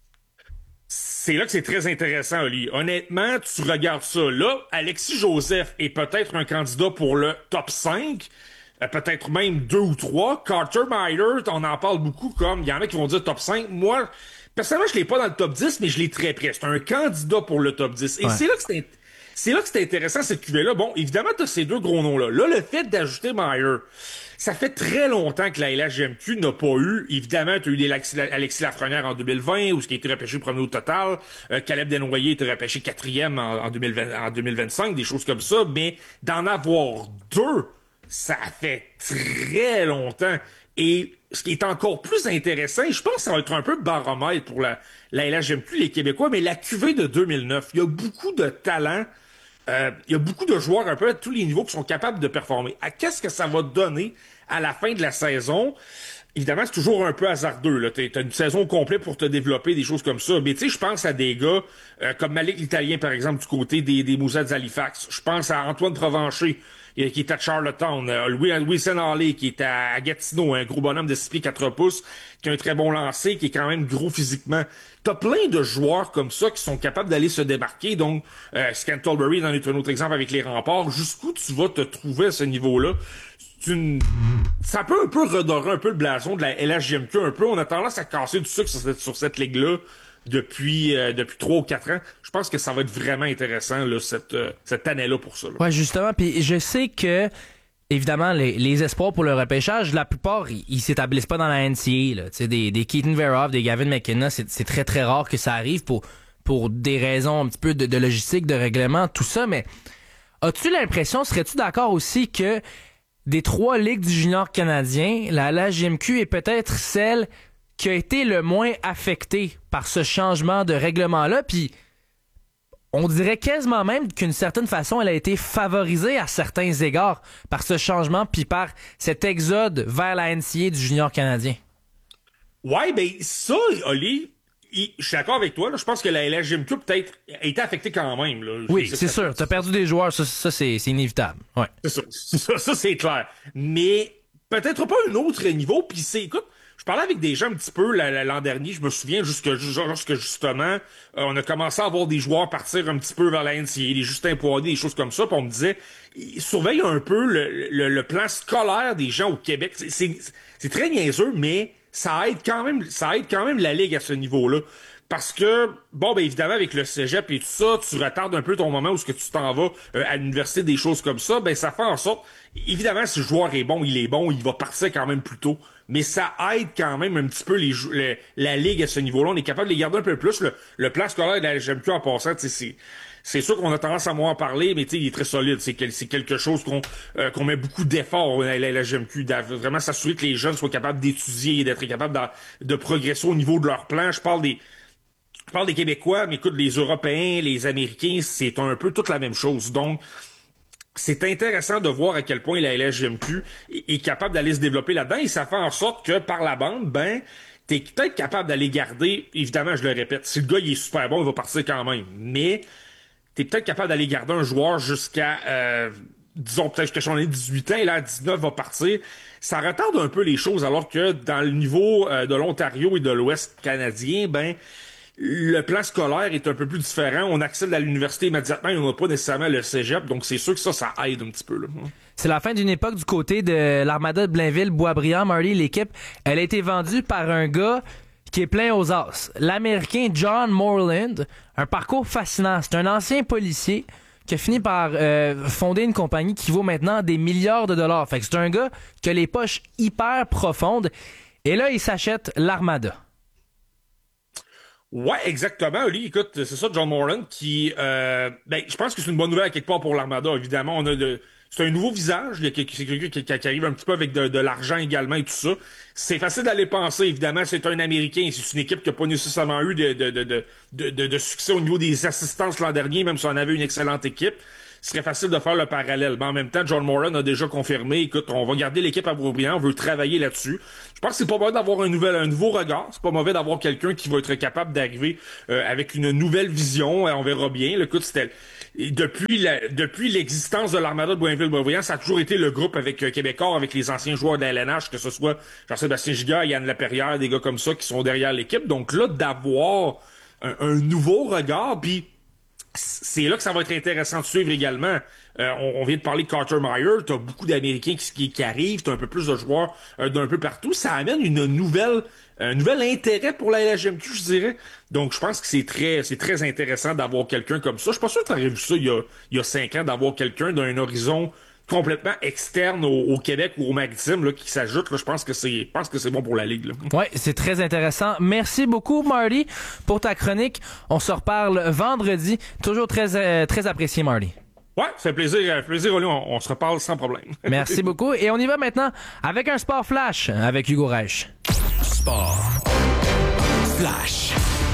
C'est là que c'est très intéressant, Oli. Honnêtement, tu regardes ça. Là, Alexis Joseph est peut-être un candidat pour le top 5, peut-être même 2 ou 3. Carter Meyer, on en parle beaucoup comme, il y en a qui vont dire top 5. Moi, personnellement, je l'ai pas dans le top 10, mais je l'ai très près. C'est un candidat pour le top 10. Et c'est là que c'est intéressant, cette cuvée-là. Bon, évidemment, t'as ces 2 gros noms-là. Là, le fait d'ajouter Meyer, ça fait très longtemps que la LHJMQ n'a pas eu. Évidemment, t'as eu Alexis Lafrenière en 2020, où ce qui a été repêché premier au total. Caleb Desnoyers était repêché 4e en 2025, des choses comme ça. Mais d'en avoir 2, ça fait très longtemps. Et ce qui est encore plus intéressant, et je pense que ça va être un peu baromètre pour la LHJMQ, les Québécois, mais la cuvée de 2009, il y a beaucoup de talent. Il y a beaucoup de joueurs un peu à tous les niveaux qui sont capables de performer. Qu'est-ce que ça va donner à la fin de la saison? Évidemment, c'est toujours un peu hasardeux. Là. T'as une saison complète pour te développer, des choses comme ça. Mais tu sais, je pense à des gars comme Malik l'Italien, par exemple, du côté des Moussets d'Halifax. Je pense à Antoine Provencher, qui est à Charlottetown. Wilson Halley, qui est à Gatineau, un gros bonhomme de 6 pieds 4 pouces, qui a un très bon lancer, qui est quand même gros physiquement. T'as plein de joueurs comme ça qui sont capables d'aller se démarquer. Donc, Scantlebury en est un autre exemple avec les Remparts. Jusqu'où tu vas te trouver à ce niveau-là? Ça peut un peu redorer un peu le blason de la LHJMQ un peu. On a tendance à casser du sucre sur cette ligue-là depuis 3 ou 4 ans. Je pense que ça va être vraiment intéressant là, cette année-là pour ça. Là. Ouais, justement. Puis je sais que évidemment, les espoirs pour le repêchage, la plupart, ils s'établissent pas dans la NCAA. Là. Des Keaton Verhoff, des Gavin McKenna, c'est très, très rare que ça arrive pour des raisons un petit peu de logistique, de règlement, tout ça. Mais as-tu l'impression, serais-tu d'accord aussi que des 3 ligues du junior canadien, la LHJMQ est peut-être celle qui a été le moins affectée par ce changement de règlement-là, puis on dirait quasiment même qu'une certaine façon, elle a été favorisée à certains égards par ce changement puis par cet exode vers la NCAA du junior canadien. Ouais, ben ça, Oli, je suis d'accord avec toi. Là, je pense que la LHJMQ peut-être a été affectée quand même. Là. Oui, c'est sûr. T'as perdu des joueurs, ça c'est inévitable. Ouais. Ça, c'est clair. Mais peut-être pas un autre niveau. Puis écoute, je parlais avec des gens un petit peu l'an dernier, je me souviens, lorsque justement, on a commencé à avoir des joueurs partir un petit peu vers la NCAA, des Justin Poirier, des choses comme ça, puis on me disait, surveille un peu le plan scolaire des gens au Québec. C'est très niaiseux, mais ça aide quand même la Ligue à ce niveau-là. Parce que, bon, ben évidemment, avec le cégep et tout ça, tu retardes un peu ton moment où ce que tu t'en vas à l'université, des choses comme ça, ben ça fait en sorte, évidemment, si le joueur est bon, il va partir quand même plus tôt. Mais ça aide quand même un petit peu la Ligue à ce niveau-là. On est capable de les garder un peu plus. Le plan scolaire de la LHJMQ en passant, c'est sûr qu'on a tendance à moins en parler, mais il est très solide. C'est quelque chose qu'on met beaucoup d'efforts à la LHJMQ, vraiment s'assurer que les jeunes soient capables d'étudier et d'être capables de progresser au niveau de leur plan. Je parle des Québécois, mais écoute, les Européens, les Américains, c'est un peu toute la même chose. Donc, c'est intéressant de voir à quel point la LHJMQ est capable d'aller se développer là-dedans, et ça fait en sorte que par la bande, ben, t'es peut-être capable d'aller garder, évidemment, je le répète, si le gars il est super bon, il va partir quand même, mais t'es peut-être capable d'aller garder un joueur jusqu'à disons peut-être jusqu'à son année 18 ans, et là, à 19, va partir. Ça retarde un peu les choses, alors que dans le niveau de l'Ontario et de l'Ouest canadien, le plan scolaire est un peu plus différent. On accède à l'université immédiatement et on n'a pas nécessairement le cégep, donc c'est sûr que ça aide un petit peu, là. C'est la fin d'une époque du côté de l'Armada de Blainville-Boisbriand. Marty, l'équipe, elle a été vendue par un gars qui est plein aux as. L'Américain John Moreland, un parcours fascinant. C'est un ancien policier qui a fini par fonder une compagnie qui vaut maintenant des milliards de dollars. Fait que c'est un gars qui a les poches hyper profondes. Et là, il s'achète l'Armada. Ouais, exactement, Oli. Écoute, c'est ça, John Moreland, qui, je pense que c'est une bonne nouvelle à quelque part pour l'Armada. Évidemment, c'est un nouveau visage. C'est quelqu'un qui arrive un petit peu avec de l'argent également et tout ça. C'est facile d'aller penser, évidemment, c'est un Américain. C'est une équipe qui n'a pas nécessairement eu de succès au niveau des assistances l'an dernier, même si on avait une excellente équipe. Ce serait facile de faire le parallèle. Mais en même temps, John Moran a déjà confirmé, écoute, on va garder l'équipe à Boisbriand, on veut travailler là-dessus. Je pense que c'est pas mauvais d'avoir un nouveau regard. C'est pas mauvais d'avoir quelqu'un qui va être capable d'arriver avec une nouvelle vision. On verra bien. Écoute, depuis l'existence de l'Armada de Blainville-Boisbriand, ça a toujours été le groupe avec Québécois, avec les anciens joueurs de la LNH, que ce soit Jean-Sébastien Giguère, Yann Laperrière, des gars comme ça qui sont derrière l'équipe. Donc là, d'avoir un nouveau regard, puis c'est là que ça va être intéressant de suivre également. On vient de parler de Carter Meyer, t'as beaucoup d'Américains qui arrivent, t'as un peu plus de joueurs d'un peu partout. Ça amène un nouvel intérêt pour la LHMQ, je dirais. Donc, je pense que c'est très intéressant d'avoir quelqu'un comme ça. Je suis pas sûr que t'aurais vu ça il y a 5 ans, d'avoir quelqu'un d'un horizon complètement externe au Québec ou au Maritime là, qui s'ajoute. Là, je pense que c'est bon pour la Ligue. Oui, c'est très intéressant. Merci beaucoup, Marty, pour ta chronique. On se reparle vendredi. Toujours très apprécié, Marty. Ouais, c'est un plaisir, Oli. On se reparle sans problème. Merci beaucoup. Et on y va maintenant avec un Sport Flash avec Hugo Reich. Sport Flash.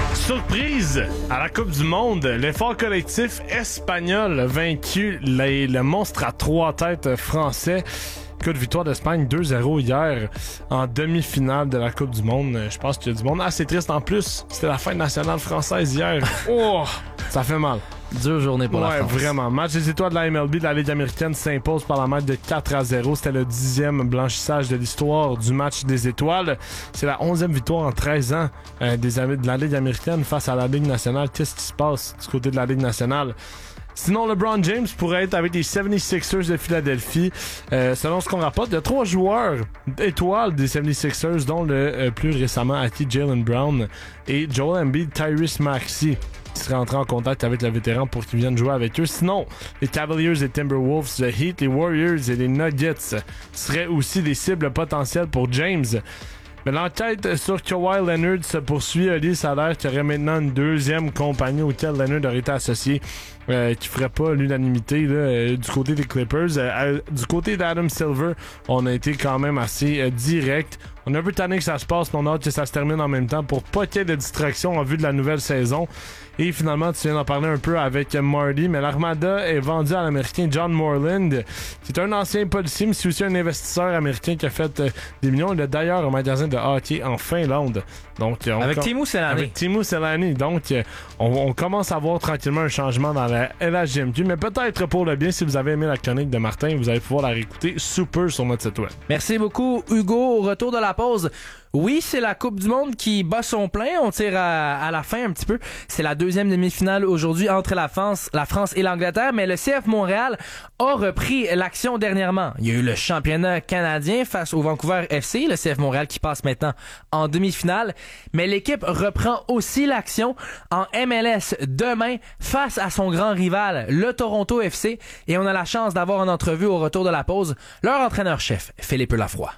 Surprise à la Coupe du Monde, l'effort collectif espagnol a vaincu le monstre à 3 têtes français. Écoute, victoire d'Espagne 2-0 hier en demi-finale de la Coupe du Monde. Je pense qu'il y a du monde assez triste. En plus, c'était la fête nationale française hier. Oh, ça fait mal. Dure journée pour la France. Ouais, vraiment. Match des étoiles de la MLB de la Ligue américaine s'impose par la marque de 4-0. C'était le 10e blanchissage de l'histoire du match des étoiles. C'est la 11e victoire en 13 ans de la Ligue américaine face à la Ligue nationale. Qu'est-ce qui se passe du côté de la Ligue nationale? Sinon, LeBron James pourrait être avec les 76ers de Philadelphie. Selon ce qu'on rapporte, il y a 3 joueurs étoiles des 76ers, dont le plus récemment acquis Jaylen Brown et Joel Embiid, Tyrese Maxey, qui serait entré en contact avec le vétéran pour qu'il vienne jouer avec eux. Sinon, les Cavaliers et Timberwolves, le Heat, les Warriors et les Nuggets seraient aussi des cibles potentielles pour James. Mais l'enquête sur Kawhi Leonard se poursuit. Oli, ça a l'air qu'il y aurait maintenant une deuxième compagnie auquel Leonard aurait été associé qui ferait pas l'unanimité là, du côté des Clippers. Du côté d'Adam Silver, on a été quand même assez direct. On est un peu tanné que ça se passe, mais on a hâte que ça se termine en même temps pour pas qu'il y ait de distraction en vue de la nouvelle saison. Et finalement, tu viens d'en parler un peu avec Marty, mais l'Armada est vendue à l'Américain John Moreland, qui est un ancien policier, mais c'est aussi un investisseur américain qui a fait des millions. Il a d'ailleurs un magasin de hockey en Finlande. Donc, avec Teemu Selanne. Avec Teemu Selanne. Donc, on commence à voir tranquillement un changement dans la LHJMQ, mais peut-être pour le bien. Si vous avez aimé la chronique de Martin, vous allez pouvoir la réécouter super sur notre site web. Merci beaucoup, Hugo. Au retour de la pause, oui, c'est la Coupe du Monde qui bat son plein. On tire à la fin un petit peu. C'est la deuxième demi-finale aujourd'hui entre la France et l'Angleterre, mais le CF Montréal a repris l'action dernièrement. Il y a eu le championnat canadien face au Vancouver FC, le CF Montréal qui passe maintenant en demi-finale, mais l'équipe reprend aussi l'action en MLS demain face à son grand rival, le Toronto FC, et on a la chance d'avoir en entrevue au retour de la pause leur entraîneur-chef, Philippe Lafroy.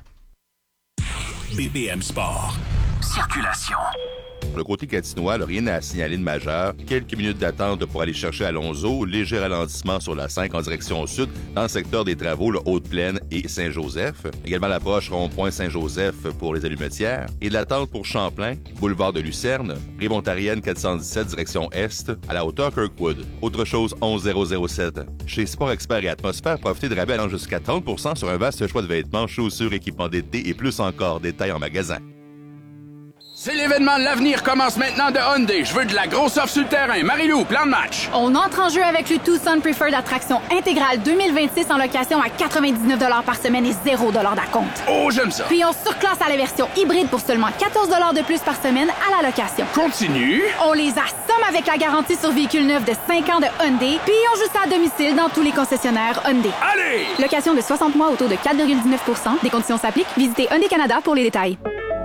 BPM Sport. Circulation. Le côté catinois, rien à signaler de majeur. Quelques minutes d'attente pour aller chercher Alonso. Léger ralentissement sur la 5 en direction sud dans le secteur des travaux, le Haute-Plaine et Saint-Joseph. Également l'approche rond-point Saint-Joseph pour les allumetières. Et de l'attente pour Champlain, boulevard de Lucerne, rive ontarienne 417 direction est, à la hauteur Kirkwood. Autre chose 11007. Chez Sport Expert et Atmosphère, profitez de rabais allant jusqu'à 30% sur un vaste choix de vêtements, chaussures, équipements d'été et plus encore. Détails en magasin. C'est l'événement de l'avenir commence maintenant de Hyundai. Je veux de la grosse offre sur le terrain. Marie-Lou, plan de match. On entre en jeu avec le Tucson Preferred Attraction intégrale 2026 en location à 99 $ par semaine et 0 $ d'acompte. Oh, j'aime ça. Puis on surclasse à la version hybride pour seulement 14 $ de plus par semaine à la location. Continue. On les assomme avec la garantie sur véhicule neuf de 5 ans de Hyundai, puis on joue ça à domicile dans tous les concessionnaires Hyundai. Allez! Location de 60 mois au taux de 4,19 %. Des conditions s'appliquent. Visitez Hyundai Canada pour les détails.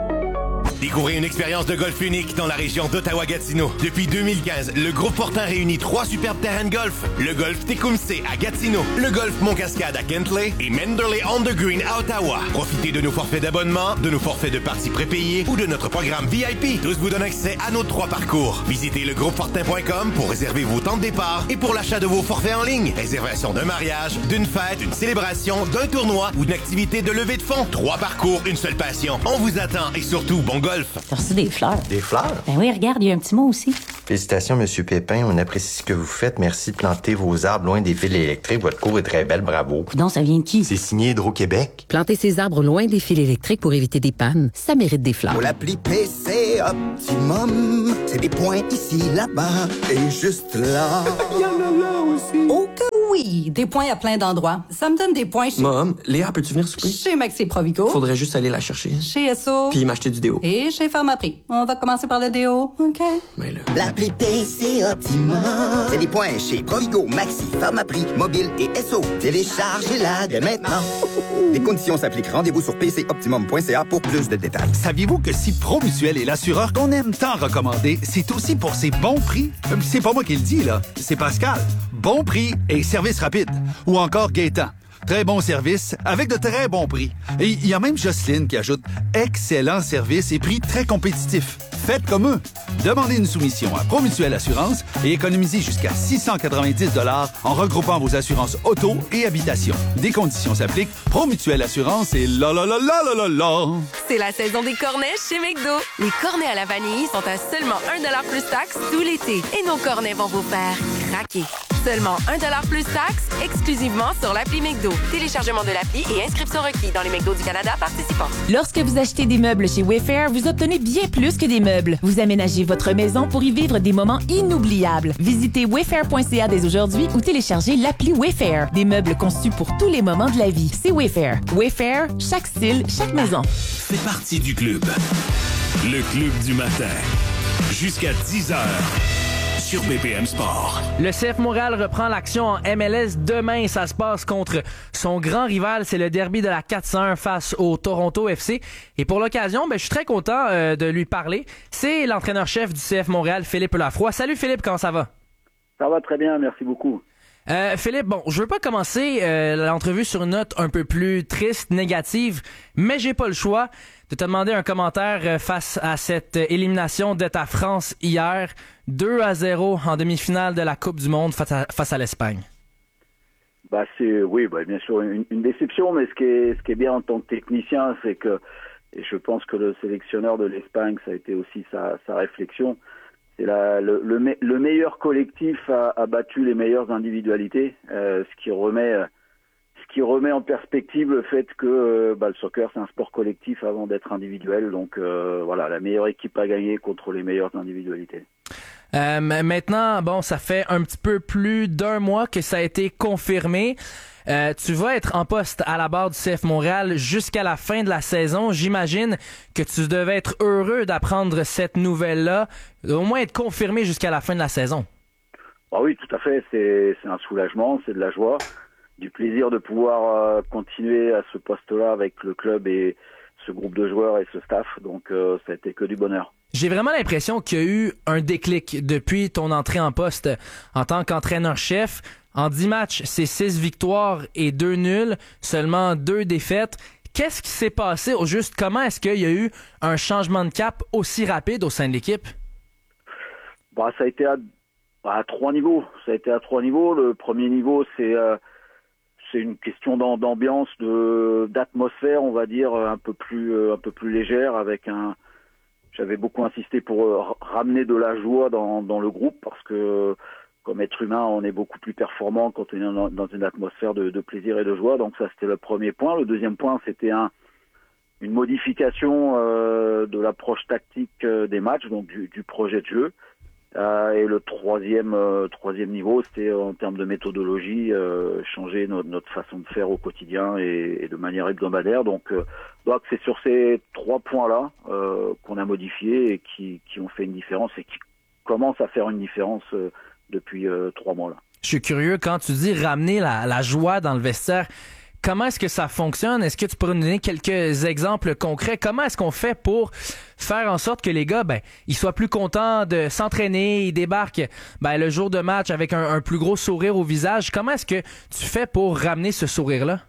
Découvrez une expérience de golf unique dans la région d'Ottawa-Gatineau. Depuis 2015, le groupe Fortin réunit 3 superbes terrains de golf. Le golf Tecumseh à Gatineau, le golf Montcascade à Kentley et Manderley on the Green à Ottawa. Profitez de nos forfaits d'abonnement, de nos forfaits de parties prépayées ou de notre programme VIP. Tous vous donnent accès à nos 3 parcours. Visitez legroupefortin.com pour réserver vos temps de départ et pour l'achat de vos forfaits en ligne. Réservation d'un mariage, d'une fête, d'une célébration, d'un tournoi ou d'une activité de levée de fonds. 3 parcours, une seule passion. On vous attend et surtout, bon golf. T'as reçu des fleurs. Des fleurs? Ben oui, regarde, il y a un petit mot aussi. Félicitations, Monsieur Pépin. On apprécie ce que vous faites. Merci de planter vos arbres loin des fils électriques. Votre cour est très belle. Bravo. Coudonc, ça vient de qui? C'est signé Hydro-Québec. Planter ses arbres loin des fils électriques pour éviter des pannes, ça mérite des fleurs. Pour l'appli PC Optimum, c'est des points ici, là-bas et juste là. Il y en a là aussi. Oh que oui, des points à plein d'endroits. Ça me donne des points chez... Mom, Léa, peux-tu venir souper? Chez Maxi Provigo. Faudrait juste aller la chercher. Chez Esso. Puis m'acheter du déo. Et chez Pharmaprix. On va commencer par le déo, OK? Mais là... L'appli PC Optimum, c'est des points chez Provigo, Maxi, Pharmaprix, Mobile et Esso. Téléchargez-la dès maintenant. Les conditions s'appliquent. Rendez-vous sur pcoptimum.ca pour plus de détails. Saviez-vous que si Promutuel est l'assureur qu'on aime tant recommander, c'est aussi pour ses bons prix? C'est pas moi qui le dis, là. C'est Pascal. Bon prix et service rapide. Ou encore Gaétan. Très bon service avec de très bons prix. Et il y a même Jocelyne qui ajoute excellent service et prix très compétitifs. Faites comme eux. Demandez une soumission à Promutuel Assurance et économisez jusqu'à 690 $ en regroupant vos assurances auto et habitation. Des conditions s'appliquent. Promutuel Assurance et la la la la la la la. C'est la saison des cornets chez McDo. Les cornets à la vanille sont à seulement 1 $ plus taxe tout l'été. Et nos cornets vont vous faire craquer. Seulement 1 $ plus taxe, exclusivement sur l'appli McDo. Téléchargement de l'appli et inscription requis dans les McDo du Canada participants. Lorsque vous achetez des meubles chez Wayfair, vous obtenez bien plus que des meubles. Vous aménagez votre maison pour y vivre des moments inoubliables. Visitez wayfair.ca dès aujourd'hui ou téléchargez l'appli Wayfair. Des meubles conçus pour tous les moments de la vie. C'est Wayfair. Wayfair, chaque style, chaque maison. Fais partie du club. Le club du matin. Jusqu'à 10h. Sur BPM Sport. Le CF Montréal reprend l'action en MLS demain. Ça se passe contre son grand rival. C'est le derby de la 401 face au Toronto FC. Et pour l'occasion, je suis très content de lui parler. C'est l'entraîneur-chef du CF Montréal, Philippe Lafroy. Salut Philippe, comment ça va? Ça va très bien, merci beaucoup. Philippe, je veux pas commencer l'entrevue sur une note un peu plus triste, négative, mais j'ai pas le choix de te demander un commentaire face à cette élimination de ta France hier, 2-0 en demi-finale de la Coupe du Monde face à l'Espagne. C'est bien sûr une déception, mais ce qui est bien en tant que technicien, c'est que, et je pense que le sélectionneur de l'Espagne, ça a été aussi sa réflexion, c'est le meilleur collectif a battu les meilleures individualités, ce qui remet en perspective le fait que le soccer c'est un sport collectif avant d'être individuel. Donc la meilleure équipe a gagné contre les meilleures individualités. Maintenant, ça fait un petit peu plus d'1 mois que ça a été confirmé. Tu vas être en poste à la barre du CF Montréal jusqu'à la fin de la saison. J'imagine que tu devais être heureux d'apprendre cette nouvelle-là, au moins être confirmé jusqu'à la fin de la saison. Ah oui, tout à fait. C'est un soulagement, c'est de la joie, du plaisir de pouvoir continuer à ce poste-là avec le club et ce groupe de joueurs et ce staff. Donc ça a été que du bonheur. J'ai vraiment l'impression qu'il y a eu un déclic depuis ton entrée en poste en tant qu'entraîneur-chef. En 10 matchs, c'est 6 victoires et 2 nuls, seulement 2 défaites. Qu'est-ce qui s'est passé au juste? Comment est-ce qu'il y a eu un changement de cap aussi rapide au sein de l'équipe? Ça a été à 3 niveaux. Ça a été à 3 niveaux. Le premier niveau, c'est une question d'ambiance, d'atmosphère, on va dire, un peu plus légère, avec j'avais beaucoup insisté pour ramener de la joie dans le groupe, parce que comme être humain, on est beaucoup plus performant quand on est dans une atmosphère de plaisir et de joie. Donc ça, c'était le premier point. Le deuxième point, c'était une modification de l'approche tactique des matchs, donc du projet de jeu. Et le troisième niveau, c'était en termes de méthodologie, changer notre façon de faire au quotidien et de manière hebdomadaire. Donc c'est sur ces 3 points-là qu'on a modifié et qui ont fait une différence et qui commencent à faire une différence depuis 3 mois là. Je suis curieux, quand tu dis ramener la joie dans le vestiaire, comment est-ce que ça fonctionne? Est-ce que tu pourrais nous donner quelques exemples concrets? Comment est-ce qu'on fait pour faire en sorte que les gars, ils soient plus contents de s'entraîner, ils débarquent le jour de match avec un plus gros sourire au visage? Comment est-ce que tu fais pour ramener ce sourire-là?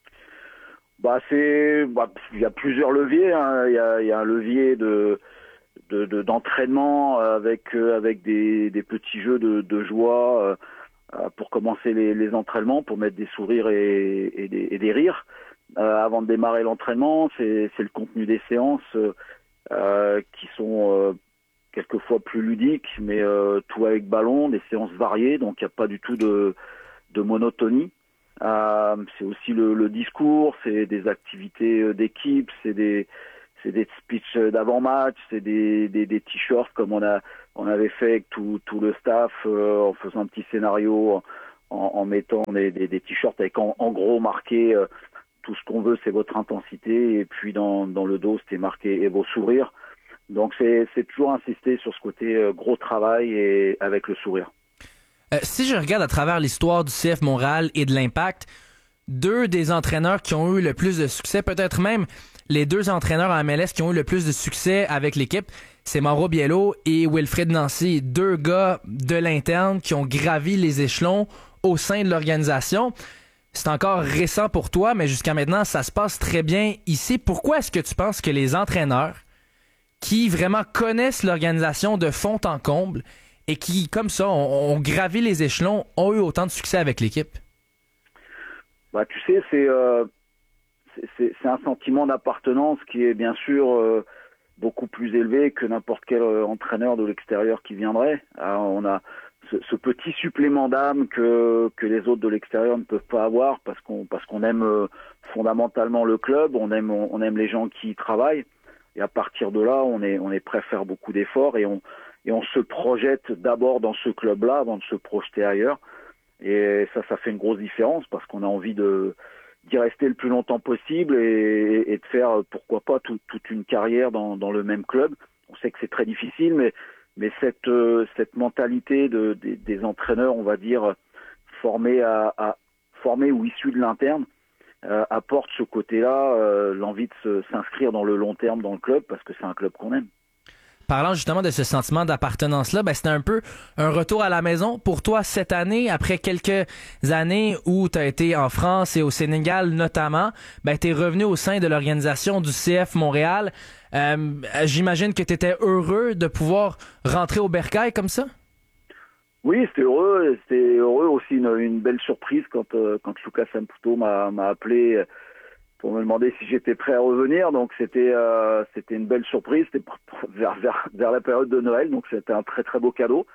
Il y a plusieurs leviers, hein. Il y a un levier d'entraînement avec des petits jeux de joie pour commencer les entraînements, pour mettre des sourires et des rires. Avant de démarrer l'entraînement, c'est le contenu des séances qui sont quelquefois plus ludiques, mais tout avec ballon, des séances variées, donc il n'y a pas du tout de monotonie. C'est aussi le discours, c'est des activités d'équipe, c'est des speeches d'avant-match, c'est des t-shirts comme on avait fait avec tout le staff en faisant un petit scénario, en mettant des t-shirts avec en gros marqué tout ce qu'on veut, c'est votre intensité, et puis dans le dos c'était marqué et vos sourires. Donc c'est toujours insister sur ce côté gros travail et avec le sourire. Si je regarde à travers l'histoire du CF Montréal et de l'Impact, 2 des entraîneurs qui ont eu le plus de succès, peut-être même les 2 entraîneurs en MLS qui ont eu le plus de succès avec l'équipe, c'est Mauro Biello et Wilfried Nancy, 2 gars de l'interne qui ont gravi les échelons au sein de l'organisation. C'est encore récent pour toi, mais jusqu'à maintenant, ça se passe très bien ici. Pourquoi est-ce que tu penses que les entraîneurs qui vraiment connaissent l'organisation de fond en comble et qui, comme ça, ont gravi les échelons, ont eu autant de succès avec l'équipe? Tu sais, c'est un sentiment d'appartenance qui est bien sûr beaucoup plus élevé que n'importe quel entraîneur de l'extérieur qui viendrait. Alors, on a ce petit supplément d'âme que les autres de l'extérieur ne peuvent pas avoir parce qu'on aime fondamentalement le club, on aime les gens qui y travaillent, et à partir de là, on est prêt à faire beaucoup d'efforts et on se projette d'abord dans ce club-là avant de se projeter ailleurs. Et ça fait une grosse différence parce qu'on a envie d'y rester le plus longtemps possible et de faire, pourquoi pas, toute une carrière dans le même club. On sait que c'est très difficile, mais cette mentalité des entraîneurs, on va dire, formés ou issus de l'interne, apporte ce côté-là, l'envie de s'inscrire dans le long terme dans le club parce que c'est un club qu'on aime. Parlant justement de ce sentiment d'appartenance-là, c'était un peu un retour à la maison pour toi cette année, après quelques années où tu as été en France et au Sénégal notamment, tu es revenu au sein de l'organisation du CF Montréal. J'imagine que tu étais heureux de pouvoir rentrer au Bercail comme ça? Oui, c'était heureux aussi, une belle surprise quand Lucas Samputo m'a appelé pour me demander si j'étais prêt à revenir. Donc c'était une belle surprise, c'était vers la période de Noël, donc c'était un très très beau cadeau.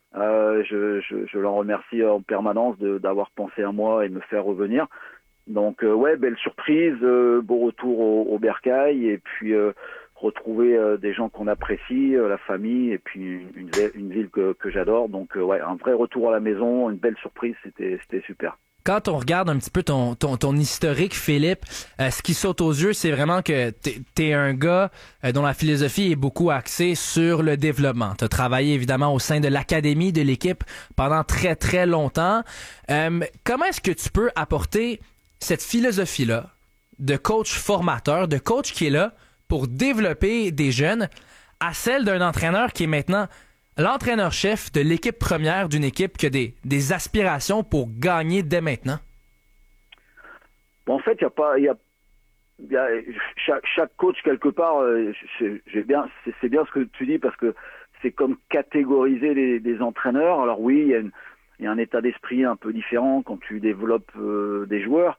Je leur remercie en permanence d'avoir pensé à moi et de me faire revenir. Donc belle surprise, beau retour au Bercail, et puis retrouver des gens qu'on apprécie, la famille, et puis une ville que j'adore. Donc un vrai retour à la maison, une belle surprise, c'était super. Quand on regarde un petit peu ton historique, Philippe, ce qui saute aux yeux, c'est vraiment que t'es un gars dont la philosophie est beaucoup axée sur le développement. T'as travaillé évidemment au sein de l'académie de l'équipe pendant très très longtemps. Comment est-ce que tu peux apporter cette philosophie-là de coach formateur, de coach qui est là pour développer des jeunes, à celle d'un entraîneur qui est maintenant l'entraîneur-chef de l'équipe première d'une équipe qui a des aspirations pour gagner dès maintenant? En fait, chaque coach quelque part, c'est bien ce que tu dis, parce que c'est comme catégoriser les entraîneurs. Alors oui, il y a un état d'esprit un peu différent quand tu développes des joueurs,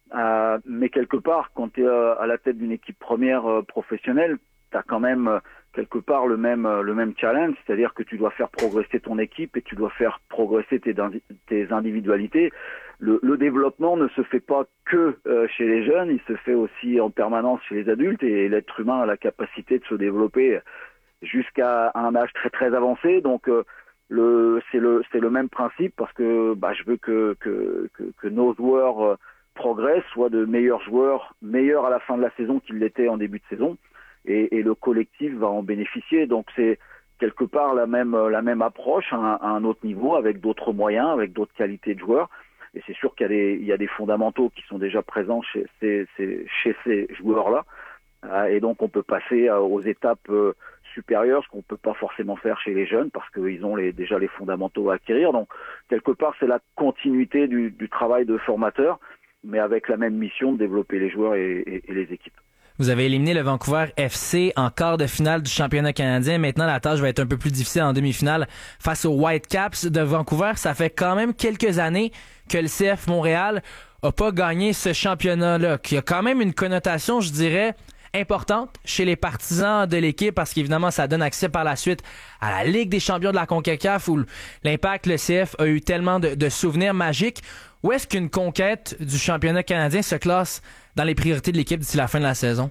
mais quelque part, quand tu es à la tête d'une équipe première professionnelle, tu as quand même quelque part le même challenge, c'est-à-dire que tu dois faire progresser ton équipe et tu dois faire progresser tes individualités. Le développement ne se fait pas que chez les jeunes, il se fait aussi en permanence chez les adultes, et l'être humain a la capacité de se développer jusqu'à un âge très très avancé. Donc c'est le même principe, parce que je veux que nos joueurs progressent, soient de meilleurs joueurs, meilleurs à la fin de la saison qu'ils l'étaient en début de saison, et le collectif va en bénéficier. Donc c'est quelque part la même approche à un autre niveau, avec d'autres moyens, avec d'autres qualités de joueurs. Et c'est sûr qu'il y a des fondamentaux qui sont déjà présents chez ces joueurs-là. Et donc on peut passer aux étapes supérieures, ce qu'on peut pas forcément faire chez les jeunes, parce qu'ils ont déjà les fondamentaux à acquérir. Donc quelque part c'est la continuité du travail de formateur, mais avec la même mission de développer les joueurs et les équipes. Vous avez éliminé le Vancouver FC en quart de finale du championnat canadien. Maintenant, la tâche va être un peu plus difficile en demi-finale face aux Whitecaps de Vancouver. Ça fait quand même quelques années que le CF Montréal a pas gagné ce championnat-là, qui a quand même une connotation, je dirais, importante chez les partisans de l'équipe, parce qu'évidemment, ça donne accès par la suite à la Ligue des champions de la CONCACAF, où l'Impact, le CF, a eu tellement de souvenirs magiques. Où est-ce qu'une conquête du championnat canadien se classe dans les priorités de l'équipe d'ici la fin de la saison?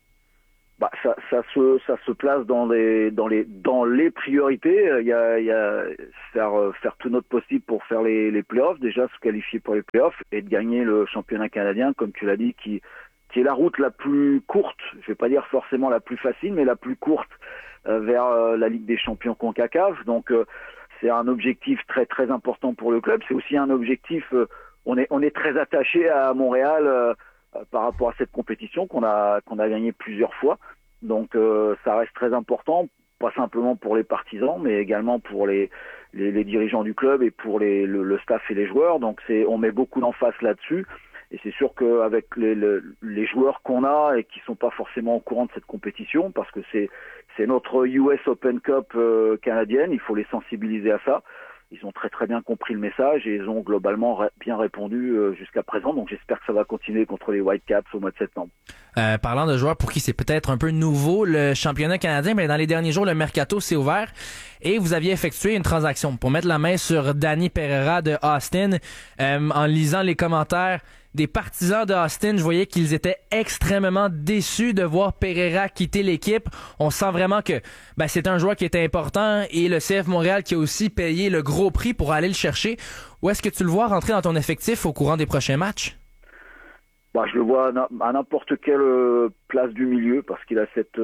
Ça se place dans les priorités. Il y a faire tout notre possible pour faire les playoffs, déjà se qualifier pour les playoffs et de gagner le championnat canadien, comme tu l'as dit, qui est la route la plus courte. Je vais pas dire forcément la plus facile, mais la plus courte vers la Ligue des champions CONCACAF. Donc c'est un objectif très très important pour le club. C'est aussi un objectif. On est très attaché à Montréal par rapport à cette compétition qu'on a gagné plusieurs fois. Donc ça reste très important, pas simplement pour les partisans, mais également pour les dirigeants du club et pour le staff et les joueurs. Donc on met beaucoup d'emphase là-dessus. Et c'est sûr qu'avec les joueurs qu'on a et qui sont pas forcément au courant de cette compétition, parce que c'est notre US Open Cup canadienne, il faut les sensibiliser à ça. Ils ont très très bien compris le message et ils ont globalement bien répondu jusqu'à présent. Donc j'espère que ça va continuer contre les Whitecaps au mois de septembre. Parlant de joueurs pour qui c'est peut-être un peu nouveau, le championnat canadien, mais dans les derniers jours, le mercato s'est ouvert et vous aviez effectué une transaction pour mettre la main sur Danny Pereira de Austin. En lisant les commentaires des partisans de Austin, je voyais qu'ils étaient extrêmement déçus de voir Pereira quitter l'équipe. On sent vraiment que c'est un joueur qui était important, et le CF Montréal qui a aussi payé le gros prix pour aller le chercher. Où est-ce que tu le vois rentrer dans ton effectif au courant des prochains matchs? Je le vois à n'importe quelle place du milieu, parce qu'il a cette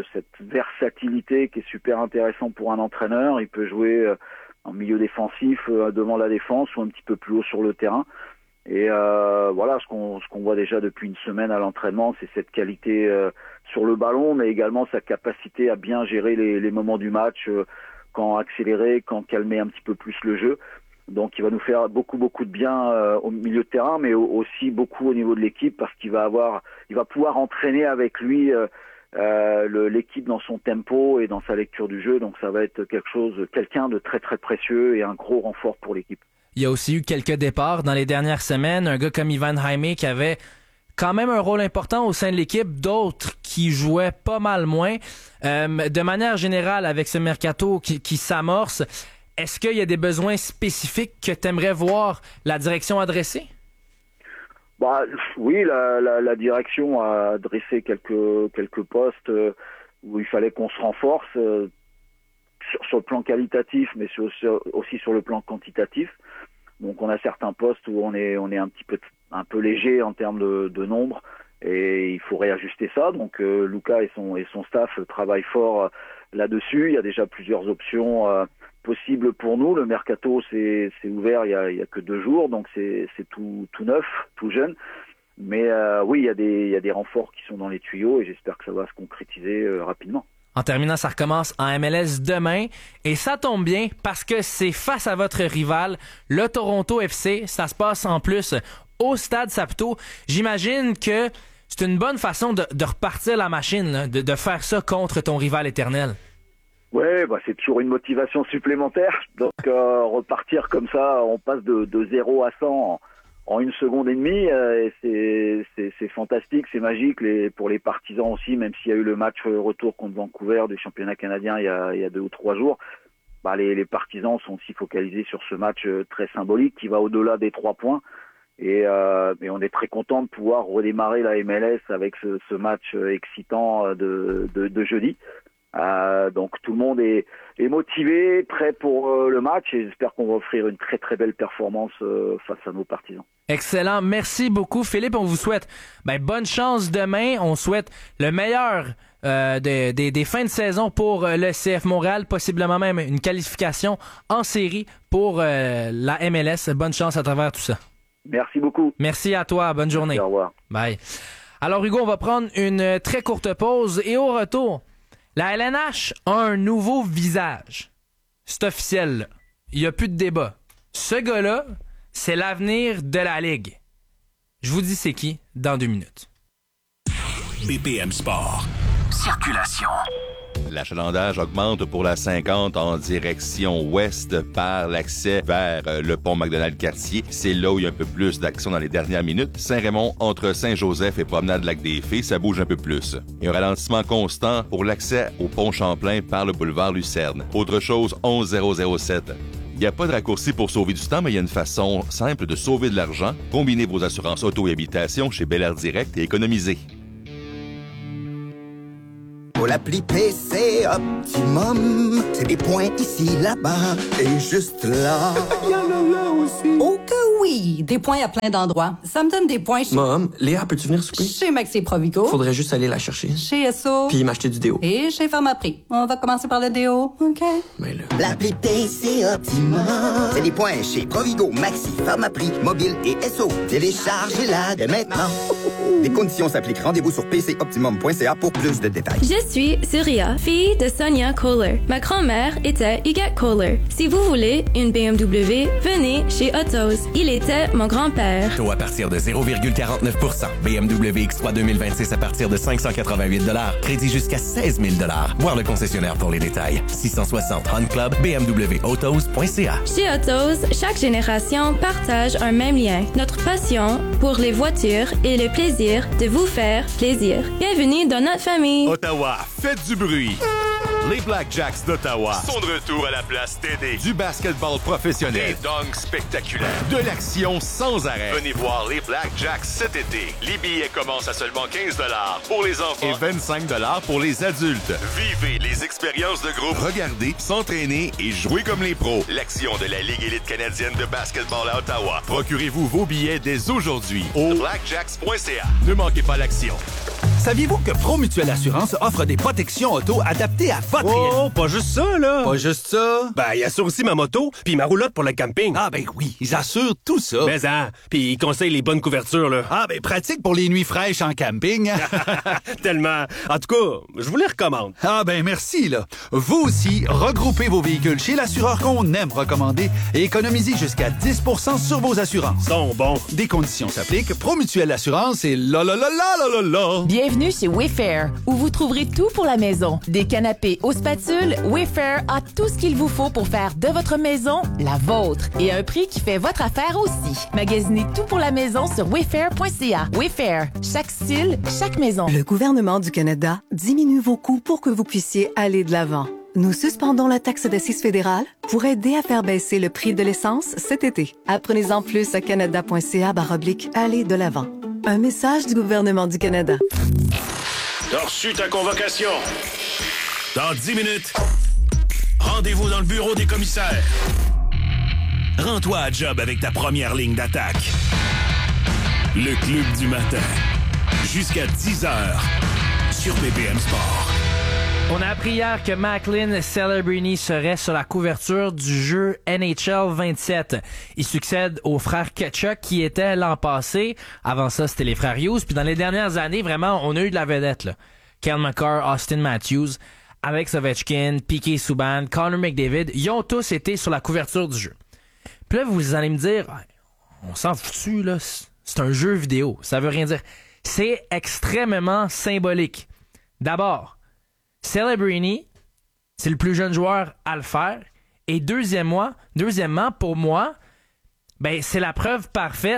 versatilité qui est super intéressante pour un entraîneur. Il peut jouer en milieu défensif, devant la défense, ou un petit peu plus haut sur le terrain. Et ce qu'on voit déjà depuis une semaine à l'entraînement, c'est cette qualité sur le ballon, mais également sa capacité à bien gérer les moments du match, quand accélérer, quand calmer un petit peu plus le jeu. Donc il va nous faire beaucoup de bien au milieu de terrain, mais aussi beaucoup au niveau de l'équipe, parce qu'il va pouvoir entraîner avec lui l'équipe dans son tempo et dans sa lecture du jeu. Donc ça va être quelqu'un de très très précieux et un gros renfort pour l'équipe. Il y a aussi eu quelques départs dans les dernières semaines. Un gars comme Ivan Jaime qui avait quand même un rôle important au sein de l'équipe, d'autres qui jouaient pas mal moins. De manière générale, avec ce mercato qui s'amorce, est-ce qu'il y a des besoins spécifiques que tu aimerais voir la direction adresser? Oui, la direction a adressé quelques postes où il fallait qu'on se renforce sur le plan qualitatif, mais aussi sur le plan quantitatif. Donc on a certains postes où on est un peu léger en termes de nombre, et il faut réajuster ça. Donc Lucas et son staff travaillent fort là-dessus. Il y a déjà plusieurs options possibles pour nous. Le mercato c'est ouvert il y a que 2 jours, donc c'est tout neuf, tout jeune. Mais oui, il y a des renforts qui sont dans les tuyaux, et j'espère que ça va se concrétiser rapidement. En terminant, ça recommence en MLS demain, et ça tombe bien parce que c'est face à votre rival, le Toronto FC. Ça se passe en plus au Stade Saputo. J'imagine que c'est une bonne façon de repartir la machine, là, de faire ça contre ton rival éternel. Ouais, c'est toujours une motivation supplémentaire. Donc repartir comme ça, on passe de 0 à 100 en 1 seconde et demie. Et c'est fantastique, c'est magique. Pour les partisans aussi, même s'il y a eu le match retour contre Vancouver du championnat canadien il y a 2 ou 3 jours, les partisans sont aussi focalisés sur ce match très symbolique qui va au-delà des 3 points. Et on est très content de pouvoir redémarrer la MLS avec ce match excitant de jeudi. Donc tout le monde est motivé, prêt pour le match, et j'espère qu'on va offrir une très très belle performance face à nos partisans. Excellent, merci beaucoup Philippe, on vous souhaite bonne chance demain, on souhaite le meilleur des fins de saison pour le CF Montréal, possiblement même une qualification en série pour la MLS. Bonne chance à travers tout ça. Merci beaucoup. Merci à toi, bonne journée. Merci, au revoir. Bye. Alors Hugo, on va prendre une très courte pause et au retour, la LNH a un nouveau visage. C'est officiel, là. Il n'y a plus de débat. Ce gars-là, c'est l'avenir de la Ligue. Je vous dis c'est qui dans 2 minutes. BPM Sport. Circulation. L'achalandage augmente pour la 50 en direction ouest par l'accès vers le pont McDonald-Cartier. C'est là où il y a un peu plus d'action dans les dernières minutes. Saint-Raymond, entre Saint-Joseph et Promenade-Lac-des-Fées, ça bouge un peu plus. Il y a un ralentissement constant pour l'accès au pont Champlain par le boulevard Lucerne. Autre chose, 11007. Il n'y a pas de raccourci pour sauver du temps, mais il y a une façon simple de sauver de l'argent. Combinez vos assurances auto et habitation chez Bel Air Direct et économisez. Pour l'appli PC Optimum, c'est des points ici, là-bas et juste là. Il y en a là aussi. Oh que oui! Des points à plein d'endroits. Ça me donne des points chez... Mom, Léa, peux-tu venir souper? Chez Maxi Provigo. Faudrait juste aller la chercher. Chez Esso. Puis m'acheter du déo. Et chez Pharmaprix. On va commencer par le déo, OK? Mais là... L'appli PC Optimum, c'est des points chez Provigo, Maxi, Pharmaprix, Mobile et Esso. Téléchargez-la dès maintenant. Des conditions s'appliquent. Rendez-vous sur pcoptimum.ca pour plus de détails. Je suis Surya, fille de Sonia Kohler. Ma grand-mère était Huguette Kohler. Si vous voulez une BMW, venez chez Autos. Il était mon grand-père. Taux à partir de 0,49%. BMW X3 2026 à partir de 588 $. Crédit jusqu'à 16 000 $. Voir le concessionnaire pour les détails. 660 Hunt Club, bmwautos.ca. Chez Autos, chaque génération partage un même lien. Notre passion pour les voitures et le plaisir de vous faire plaisir. Bienvenue dans notre famille. Ottawa, faites du bruit. Les Blackjacks d'Ottawa sont de retour à la place TD. Du basketball professionnel, des dunks spectaculaires, de l'action sans arrêt. Venez voir les Blackjacks cet été. Les billets commencent à seulement 15 $ pour les enfants et 25 $ pour les adultes. Vivez les expériences de groupe, regardez, s'entraîner et jouer comme les pros. L'action de la Ligue élite canadienne de basketball à Ottawa. Procurez-vous vos billets dès aujourd'hui au blackjacks.ca. Ne manquez pas l'action. Saviez-vous que Promutuelle Assurance offre des protections auto adaptées à votre réalité? Oh, pas juste ça, là! Pas juste ça? Ben, ils assurent aussi ma moto puis ma roulotte pour le camping. Ah ben oui, ils assurent tout ça. Mais puis ils conseillent les bonnes couvertures, là. Ah ben pratique pour les nuits fraîches en camping. Tellement. En tout cas, je vous les recommande. Ah ben merci, là. Vous aussi, regroupez vos véhicules chez l'assureur qu'on aime recommander et économisez jusqu'à 10% sur vos assurances. Sont bons. Des conditions s'appliquent. Promutuelle Assurance et la. Bienvenue chez Wayfair, où vous trouverez tout pour la maison. Des canapés aux spatules, Wayfair a tout ce qu'il vous faut pour faire de votre maison la vôtre. Et à un prix qui fait votre affaire aussi. Magasinez tout pour la maison sur wayfair.ca. Wayfair, chaque style, chaque maison. Le gouvernement du Canada diminue vos coûts pour que vous puissiez aller de l'avant. Nous suspendons la taxe d'assises fédérale pour aider à faire baisser le prix de l'essence cet été. Apprenez-en plus à canada.ca/aller de l'avant. Un message du gouvernement du Canada. T'as reçu ta convocation. Dans 10 minutes, rendez-vous dans le bureau des commissaires. Rends-toi à job avec ta première ligne d'attaque. Le Club du matin. Jusqu'à 10h sur BPM Sport. On a appris hier que Macklin Celebrini serait sur la couverture du jeu NHL 27. Il succède aux frères Tkachuk qui étaient l'an passé. Avant ça, c'était les frères Hughes. Puis dans les dernières années, vraiment, on a eu de la vedette, là. Kel McCarr, Austin Matthews, Alex Ovechkin, Piquet Subban, Connor McDavid, ils ont tous été sur la couverture du jeu. Puis là, vous allez me dire, on s'en foutu, là. C'est un jeu vidéo. Ça veut rien dire. C'est extrêmement symbolique. D'abord, Celebrini, c'est le plus jeune joueur à le faire. Et deuxièmement, pour moi, ben c'est la preuve parfaite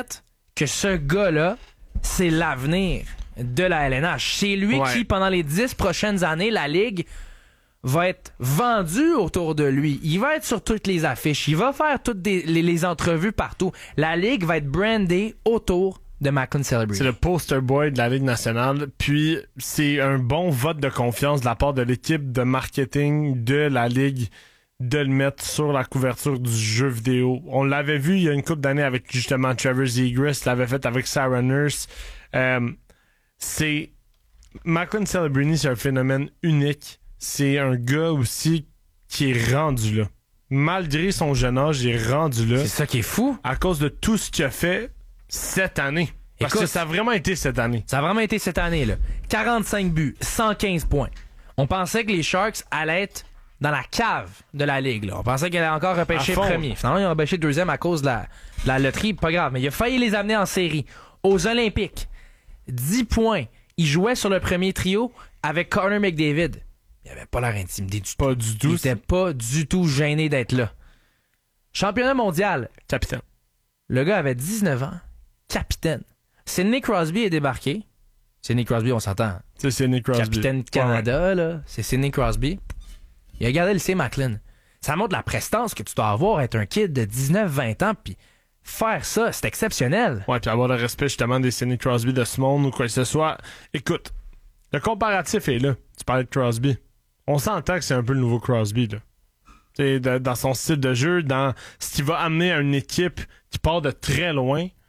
que ce gars-là, c'est l'avenir de la LNH. C'est lui qui, pendant les 10 prochaines années, la Ligue va être vendue autour de lui. Il va être sur toutes les affiches. Il va faire toutes les entrevues partout. La Ligue va être brandée autour de Macklin Celebrini. C'est le poster boy de la Ligue nationale. Puis, c'est un bon vote de confiance de la part de l'équipe de marketing de la Ligue de le mettre sur la couverture du jeu vidéo. On l'avait vu il y a une couple d'années avec justement Trevor Zegras, l'avait fait avec Sarah Nurse. C'est Macklin Celebrini, c'est un phénomène unique. C'est un gars aussi qui est rendu là. Malgré son jeune âge, il est rendu là. C'est ça qui est fou. À cause de tout ce qu'il a fait cette année. Parce que ça a vraiment été cette année. Ça a vraiment été cette année, là. 45 buts, 115 points. On pensait que les Sharks allaient être dans la cave de la Ligue, là. On pensait qu'elle allait encore repêcher premier. Finalement, ils ont repêché deuxième à cause de la loterie. Pas grave, mais il a failli les amener en série. Aux Olympiques, 10 points. Il jouait sur le premier trio avec Connor McDavid. Il avait pas l'air intimidé du tout. Pas du tout. Il était pas du tout gêné d'être là. Championnat mondial. Capitaine. Le gars avait 19 ans. Capitaine. Sidney Crosby est débarqué. Sidney Crosby, on s'entend. C'est Sidney Crosby. Capitaine de Canada, là. C'est Sidney Crosby. Il a gardé le C. Macklin. Ça montre la prestance que tu dois avoir, être un kid de 19-20 ans, puis faire ça, c'est exceptionnel. Ouais, puis avoir le respect justement des Sidney Crosby de ce monde ou quoi que ce soit. Écoute, le comparatif est là. Tu parlais de Crosby. On s'entend que c'est un peu le nouveau Crosby, là. Dans son style de jeu, dans ce qui va amener à une équipe qui part de très loin,